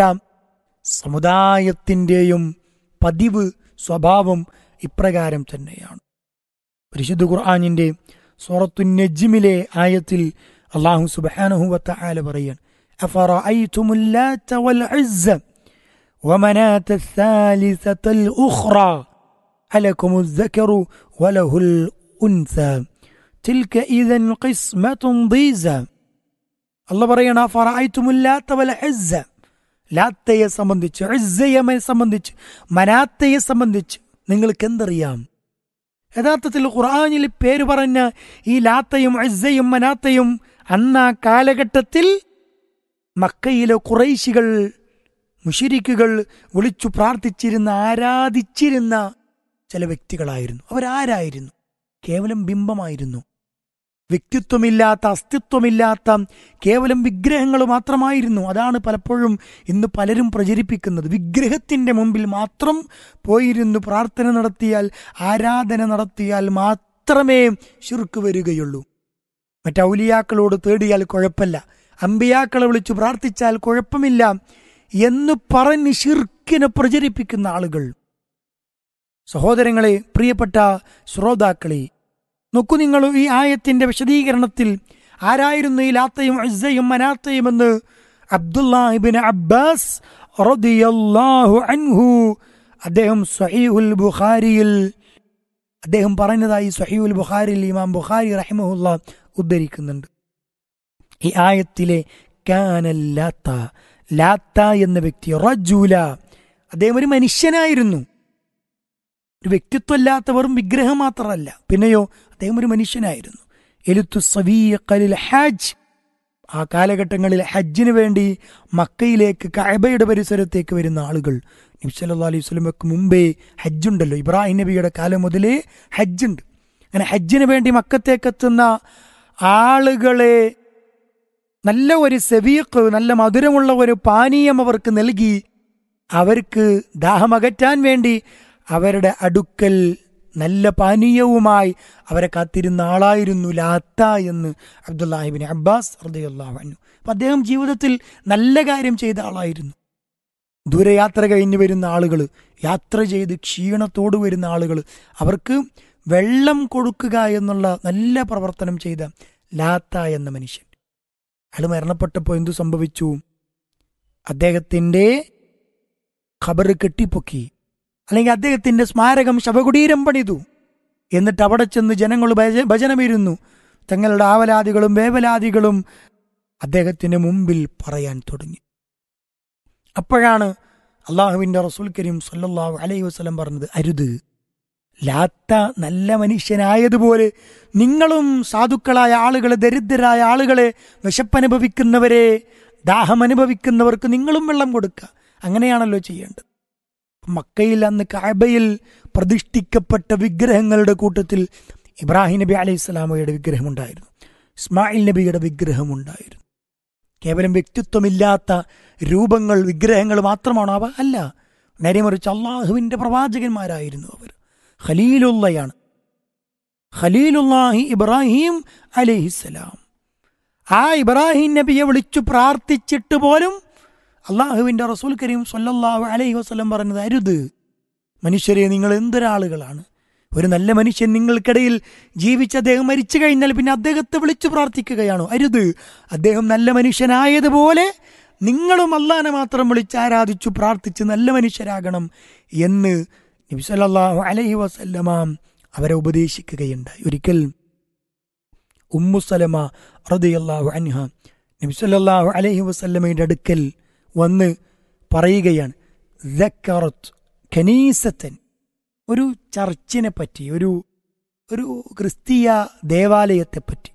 D: സമുദായത്തിൻ്റെയും പതിവ് സ്വഭാവം ഇപ്രകാരം തന്നെയാണ്. പരിശുദ്ധ ഖുർആനിന്റെ സൂറത്തു നജ്മിലെ ആയത്തിൽ അല്ലാഹു സുബ്ഹാനഹു വ തആല പറയാണ്, അഫറഅയ്തുമുൽ ലാത വൽ ഉസ്സ വമനാത الثالثة الأخرى അലകുമു الذكر وله الأنثى تلك إذا قسمة ضيزى. അല്ലാഹു പറയാണ്, അഫറഅയ്തുമുൽ ലാത വൽ ഉസ്സ, ലാത്തയെ സംബന്ധിച്ച്, ഉസ്സയെ സംബന്ധിച്ച്, മനാത്തയെ സംബന്ധിച്ച് നിങ്ങൾക്ക് എന്തറിയാം? യഥാർത്ഥത്തിൽ ഖുർആനിൽ പേര് പറഞ്ഞ ഈ ലാത്തയും ഉസ്സയും മനാത്തയും അന്ന് ആ കാലഘട്ടത്തിൽ മക്കയിലെ ഖുറൈശികൾ, മുശ്രിക്കുകൾ വിളിച്ചു പ്രാർത്ഥിച്ചിരുന്ന, ആരാധിച്ചിരുന്ന ചില വ്യക്തികളായിരുന്നു. അവരാരായിരുന്നു? കേവലം ബിംബമായിരുന്നു. വ്യക്തിത്വമില്ലാത്ത, അസ്തിത്വമില്ലാത്ത കേവലം വിഗ്രഹങ്ങൾ മാത്രമായിരുന്നു. അതാണ് പലപ്പോഴും ഇന്ന് പലരും പ്രചരിപ്പിക്കുന്നത്. വിഗ്രഹത്തിൻ്റെ മുമ്പിൽ മാത്രം പോയിരുന്നു പ്രാർത്ഥന നടത്തിയാൽ, ആരാധന നടത്തിയാൽ മാത്രമേ ശിർക്ക് വരികയുള്ളൂ. മറ്റ് ഔലിയാക്കളോട് തേടിയാൽ കുഴപ്പമില്ല, അമ്പിയാക്കളെ വിളിച്ചു പ്രാർത്ഥിച്ചാൽ കുഴപ്പമില്ല എന്ന് പറഞ്ഞ് ശിർക്കിനെ പ്രചരിപ്പിക്കുന്ന ആളുകൾ. സഹോദരങ്ങളെ, പ്രിയപ്പെട്ട ശ്രോതാക്കളെ, നോക്കൂ നിങ്ങൾ, ഈ ആയത്തിന്റെ വിശദീകരണത്തിൽ ആരായിരുന്നു ഈ ലാത്തയും ഉസ്സയും മനാത്തയും എന്ന് അബ്ദുല്ലാഹ് ഇബ്നു അബ്ബാസ് റളിയല്ലാഹു അൻഹു അദ്ദേഹം സ്വഹീഹുൽ ബുഖാരിയിൽ അദ്ദേഹം പറഞ്ഞതായി സ്വഹീഹുൽ ബുഖാരിയിൽ ഇമാം ബുഖാരി റഹിമഹുല്ലാ ഉദ്ധരിക്കുന്നുണ്ട്. ഈ ആയത്തിലെ കാനൽ ലാത്ത, ലാത്ത എന്ന വ്യക്തി റജുല, അദ്ദേഹം ഒരു മനുഷ്യനായിരുന്നു. ഒരു വ്യക്തിത്വമില്ലാത്ത വെറും വിഗ്രഹം മാത്രമല്ല, പിന്നെയോ അദ്ദേഹം ഒരു മനുഷ്യനായിരുന്നു. എലുത്തു സവീഖലിൽ ഹജ്ജ്, ആ കാലഘട്ടങ്ങളിൽ ഹജ്ജിന് വേണ്ടി മക്കയിലേക്ക് കഅബയുടെ പരിസരത്തേക്ക് വരുന്ന ആളുകൾ, നബി സല്ലല്ലാഹു അലൈഹി വസല്ലമക്ക് മുമ്പേ ഹജ്ജുണ്ടല്ലോ, ഇബ്രാഹിം നബിയുടെ കാലം മുതലേ ഹജ്ജുണ്ട്. അങ്ങനെ ഹജ്ജിന് വേണ്ടി മക്കത്തേക്കെത്തുന്ന ആളുകളെ നല്ല ഒരു സവീഖ്, നല്ല മധുരമുള്ള ഒരു പാനീയം അവർക്ക് നൽകി അവർക്ക് ദാഹമകറ്റാൻ വേണ്ടി അവരുടെ അടുക്കൽ നല്ല പാനീയവുമായി അവരെ കാത്തിരുന്ന ആളായിരുന്നു ലാത്ത എന്ന് അബ്ദുല്ലാഹി ഇബ്നു അബ്ബാസ് റളിയല്ലാഹു അൻഹു. അപ്പം അദ്ദേഹം ജീവിതത്തിൽ നല്ല കാര്യം ചെയ്ത ആളായിരുന്നു. ദൂരയാത്ര കഴിഞ്ഞ് വരുന്ന ആളുകൾ, യാത്ര ചെയ്ത് ക്ഷീണത്തോട് വരുന്ന ആളുകൾ, അവർക്ക് വെള്ളം കൊടുക്കുക എന്നുള്ള നല്ല പ്രവർത്തനം ചെയ്ത ലാത്ത എന്ന മനുഷ്യൻ. അയാൾ മരണപ്പെട്ടപ്പോൾ എന്തു സംഭവിച്ചു? അദ്ദേഹത്തിൻ്റെ ഖബർ കെട്ടിപ്പൊക്കി, അല്ലെങ്കിൽ അദ്ദേഹത്തിന്റെ സ്മാരകം, ശവകുടീരം പണിതു. എന്നിട്ട് അവിടെ ചെന്ന് ജനങ്ങൾ ഭജനമിരുന്നു. തങ്ങളുടെ ആവലാദികളും വേവലാദികളും അദ്ദേഹത്തിന് മുമ്പിൽ പറയാൻ തുടങ്ങി. അപ്പോഴാണ് അള്ളാഹുവിൻ്റെ റസൂൽ കരീം സല്ലല്ലാഹു അലൈഹി വസല്ലം പറഞ്ഞത്, അരുത്, ലാത്ത നല്ല മനുഷ്യനായതുപോലെ നിങ്ങളും സാധുക്കളായ ആളുകളെ, ദരിദ്രരായ ആളുകളെ, വിശപ്പനുഭവിക്കുന്നവരെ, ദാഹമനുഭവിക്കുന്നവർക്ക് നിങ്ങളും വെള്ളം കൊടുക്കുക. അങ്ങനെയാണല്ലോ ചെയ്യേണ്ടത്. മക്കയിൽ അന്ന് കഅബയിൽ പ്രതിഷ്ഠിക്കപ്പെട്ട വിഗ്രഹങ്ങളുടെ കൂട്ടത്തിൽ ഇബ്രാഹിം നബി അലൈഹിസ്സലാമയുടെ വിഗ്രഹമുണ്ടായിരുന്നു, ഇസ്മായിൽ നബിയുടെ വിഗ്രഹമുണ്ടായിരുന്നു. കേവലം വ്യക്തിത്വമില്ലാത്ത രൂപങ്ങൾ, വിഗ്രഹങ്ങൾ മാത്രമാണോ അവ? അല്ല, നേരെ മറിച്ച് അള്ളാഹുവിൻ്റെ പ്രവാചകന്മാരായിരുന്നു അവർ. ഖലീലുള്ളയാണ്, ഖലീലുല്ലാഹി ഇബ്രാഹിം അലൈഹിസ്സലാം. ആ ഇബ്രാഹിം നബിയെ വിളിച്ചു പ്രാർത്ഥിച്ചിട്ട് പോലും അള്ളാഹുവിൻ്റെ റസൂൽ കരീം സല്ലല്ലാഹു അലൈഹി വസല്ലം പറഞ്ഞത്, അരുത് മനുഷ്യരെ, നിങ്ങൾ എന്തൊരാളുകളാണ്. ഒരു നല്ല മനുഷ്യൻ നിങ്ങൾക്കിടയിൽ ജീവിച്ച് അദ്ദേഹം മരിച്ചു കഴിഞ്ഞാൽ പിന്നെ അദ്ദേഹത്തെ വിളിച്ചു പ്രാർത്ഥിക്കുകയാണോ? അരുത്. അദ്ദേഹം നല്ല മനുഷ്യനായതുപോലെ നിങ്ങളും അള്ളാഹനെ മാത്രം വിളിച്ച് ആരാധിച്ചു പ്രാർത്ഥിച്ച് നല്ല മനുഷ്യരാകണം എന്ന് നബി സല്ലല്ലാഹു അലൈഹി വസല്ലമ അവരെ ഉപദേശിക്കുകയുണ്ടായി. ഒരിക്കൽ ഉമ്മു സലമ റളിയല്ലാഹു അൻഹ നബി സല്ലല്ലാഹു അലൈഹി വസല്ലമയുടെ അടുക്കൽ വന്ന് പറയുകയാണ്, ദക്കറത്ത് ഖനീസത്തൻ, ഒരു ചർച്ചിനെ പറ്റി, ഒരു ക്രിസ്തീയ ദേവാലയത്തെപ്പറ്റി.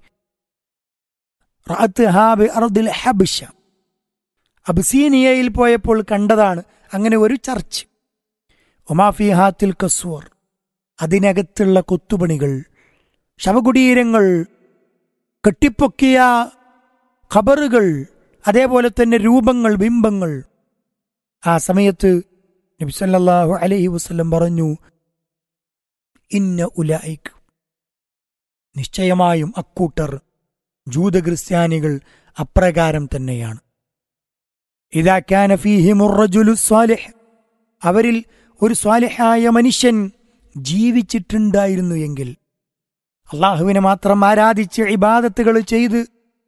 D: റഅത്ഹാ ബി അർദിൽ ഹബ്ശ, അബ്സീനിയയിൽ പോയപ്പോൾ കണ്ടതാണ് അങ്ങനെ ഒരു ചർച്ച്. ഒമാ ഫീഹാ തിൽക സുവർ, അതിനകത്തുള്ള കൊത്തുപണികൾ, ശവകുടീരങ്ങൾ, കെട്ടിപ്പൊക്കിയ ഖബറുകൾ, അതേപോലെ തന്നെ രൂപങ്ങൾ, ബിംബങ്ങൾ. ആ സമയത്ത് നബി സല്ലല്ലാഹു അലൈഹി വസല്ലം പറഞ്ഞു, ഇന്ന ഉലൈക, നിശ്ചയമായും അക്കൂട്ടർ, ജൂത ക്രിസ്ത്യാനികൾ അപ്രകാരം തന്നെയാണ്. ഇദാ കാന ഫീഹിമുർ റജുലു സ്വാലിഹ്, അവരിൽ ഒരു സ്വാലിഹായ മനുഷ്യൻ ജീവിച്ചിട്ടുണ്ടായിരുന്നു എങ്കിൽ, അള്ളാഹുവിനെ മാത്രം ആരാധിച്ച് ഇബാദത്തുകൾ ചെയ്ത്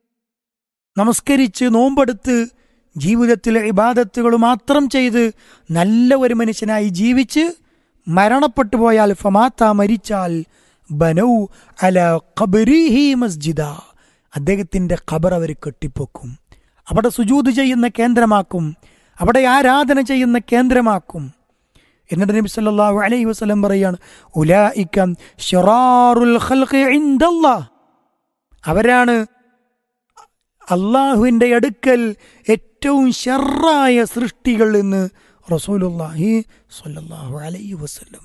D: നമസ്കരിച്ച് നോമ്പെടുത്ത് ജീവിതത്തിൽ ഇബാദത്തുകൾ മാത്രം ചെയ്ത് നല്ല ഒരു മനുഷ്യനായി ജീവിച്ച് മരണപ്പെട്ടു പോയാൽ, ഫമാത്ത മരിച്ചാൽ, ബനൗ അല ഖബരിഹി മസ്ജിദ, അദ്ദേഹത്തിൻ്റെ ഖബർ അവർ കെട്ടിപ്പൊക്കും, അവിടെ സുജൂദ് ചെയ്യുന്ന കേന്ദ്രമാക്കും, അവിടെ ആരാധന ചെയ്യുന്ന കേന്ദ്രമാക്കും. എന്നിട്ട് നബി സല്ലല്ലാഹു അലൈഹി വസല്ലം പറയാണ്, ഉലൈക ശറാറുൽ ഖൽഖി ഇൻദല്ലാഹ്, അവരാണ് അള്ളാഹുവിൻ്റെ അടുക്കൽ ഏറ്റവും ശർറായ സൃഷ്ടികൾ എന്ന് റസൂലുള്ളാഹി സ്വല്ലല്ലാഹു അലൈഹി വസല്ലം.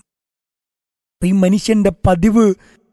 D: ഈ മനുഷ്യന്റെ പതിവ്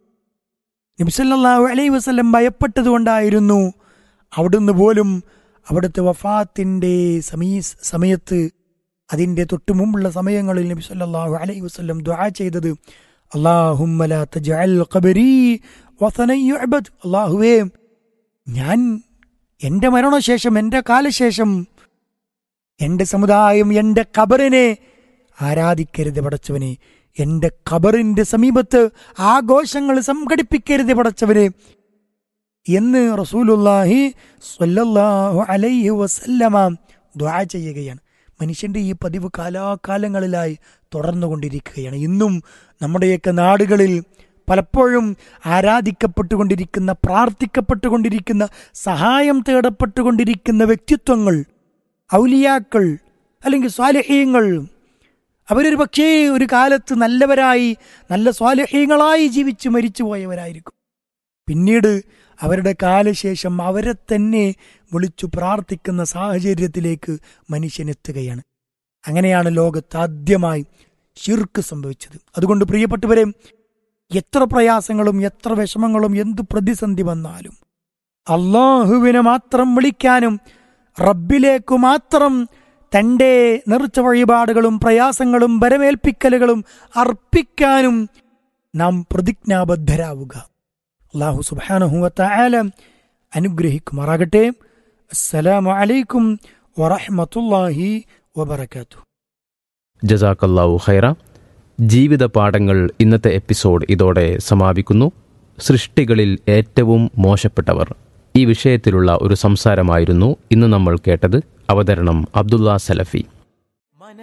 D: നബി സല്ലല്ലാഹു അലൈഹി വസല്ലം ഭയപ്പെട്ടതുകൊണ്ടായിരുന്നു അവിടുന്ന് പോലും അവിടുത്തെ വഫാത്തിൻ്റെ സമയത്ത്, അതിൻ്റെ തൊട്ടു മുമ്പുള്ള സമയങ്ങളിൽ നബി സല്ലല്ലാഹു അലൈഹി വസല്ലം ദുആ ചെയ്തത്, അല്ലാഹുമ്മ ലാ തജ്അൽ ഖബരി വസനൻ യുഅബദ്, അല്ലാഹുവേ, ഞാൻ എൻ്റെ മരണശേഷം, എൻ്റെ കാലശേഷം എൻ്റെ സമുദായം എൻ്റെ ഖബറിനെ ആരാധിക്കരുത് പടച്ചവനെ, എൻ്റെ ഖബറിൻ്റെ സമീപത്ത് ആഘോഷങ്ങൾ സംഘടിപ്പിക്കരുത് പടച്ചവനെ എന്ന് റസൂലുള്ളാഹി സ്വല്ലല്ലാഹു അലൈഹി വസല്ലമ ദുആ ചെയ്യുകയാണ്. മനുഷ്യൻ്റെ ഈ പതിവ് കാലാകാലങ്ങളിലായി തുടർന്നുകൊണ്ടിരിക്കുകയാണ്. ഇന്നും നമ്മുടെയൊക്കെ നാടുകളിൽ പലപ്പോഴും ആരാധിക്കപ്പെട്ടുകൊണ്ടിരിക്കുന്ന, പ്രാർത്ഥിക്കപ്പെട്ടുകൊണ്ടിരിക്കുന്ന, സഹായം തേടപ്പെട്ടുകൊണ്ടിരിക്കുന്ന വ്യക്തിത്വങ്ങൾ, ഔലിയാക്കൾ അല്ലെങ്കിൽ സ്വാലിഹീങ്ങൾ, അവരൊരു പക്ഷേ ഒരു കാലത്ത് നല്ലവരായി, നല്ല സ്വാലിഹീങ്ങളായി ജീവിച്ച് മരിച്ചു പോയവരായിരിക്കും. പിന്നീട് അവരുടെ കാലശേഷം അവരെ തന്നെ വിളിച്ചു പ്രാർത്ഥിക്കുന്ന സാഹചര്യത്തിലേക്ക് മനുഷ്യനെത്തുകയാണ്. അങ്ങനെയാണ് ലോകത്ത് ആദ്യമായി ശിർക്ക് സംഭവിച്ചത്. അതുകൊണ്ട് പ്രിയപ്പെട്ടവരെ, എത്ര പ്രയാസങ്ങളും എത്ര വിഷമങ്ങളും എന്തു പ്രതിസന്ധി വന്നാലും അള്ളാഹുവിനെ മാത്രം വിളിക്കാനും റബ്ബിലേക്കു മാത്രം തൻ്റെ നേർച്ച വഴിപാടുകളും പ്രയാസങ്ങളും ബരമേൽപ്പിക്കലുകളും അർപ്പിക്കാനും നാം പ്രതിജ്ഞാബദ്ധരാവുക. അല്ലാഹു സുബ്ഹാനഹു വ തആല അനുഗ്രഹിക്കുമാറാകട്ടെ. അസ്സലാമു അലൈക്കും വറഹ്മത്തുള്ളാഹി വബറകാതുഹു.
C: ജസാക്കല്ലാഹു ഖൈറ. ജീവിത പാഠങ്ങൾ ഇന്നത്തെ എപ്പിസോഡ് ഇതോടെ സമാപിക്കുന്നു. സൃഷ്ടികളിൽ ഏറ്റവും മോശപ്പെട്ടവർ, ഈ വിഷയത്തിലുള്ള ഒരു സംസാരമായിരുന്നു ഇന്ന് നമ്മൾ കേട്ടത്. അവതരണം അബ്ദുള്ള സലഫി.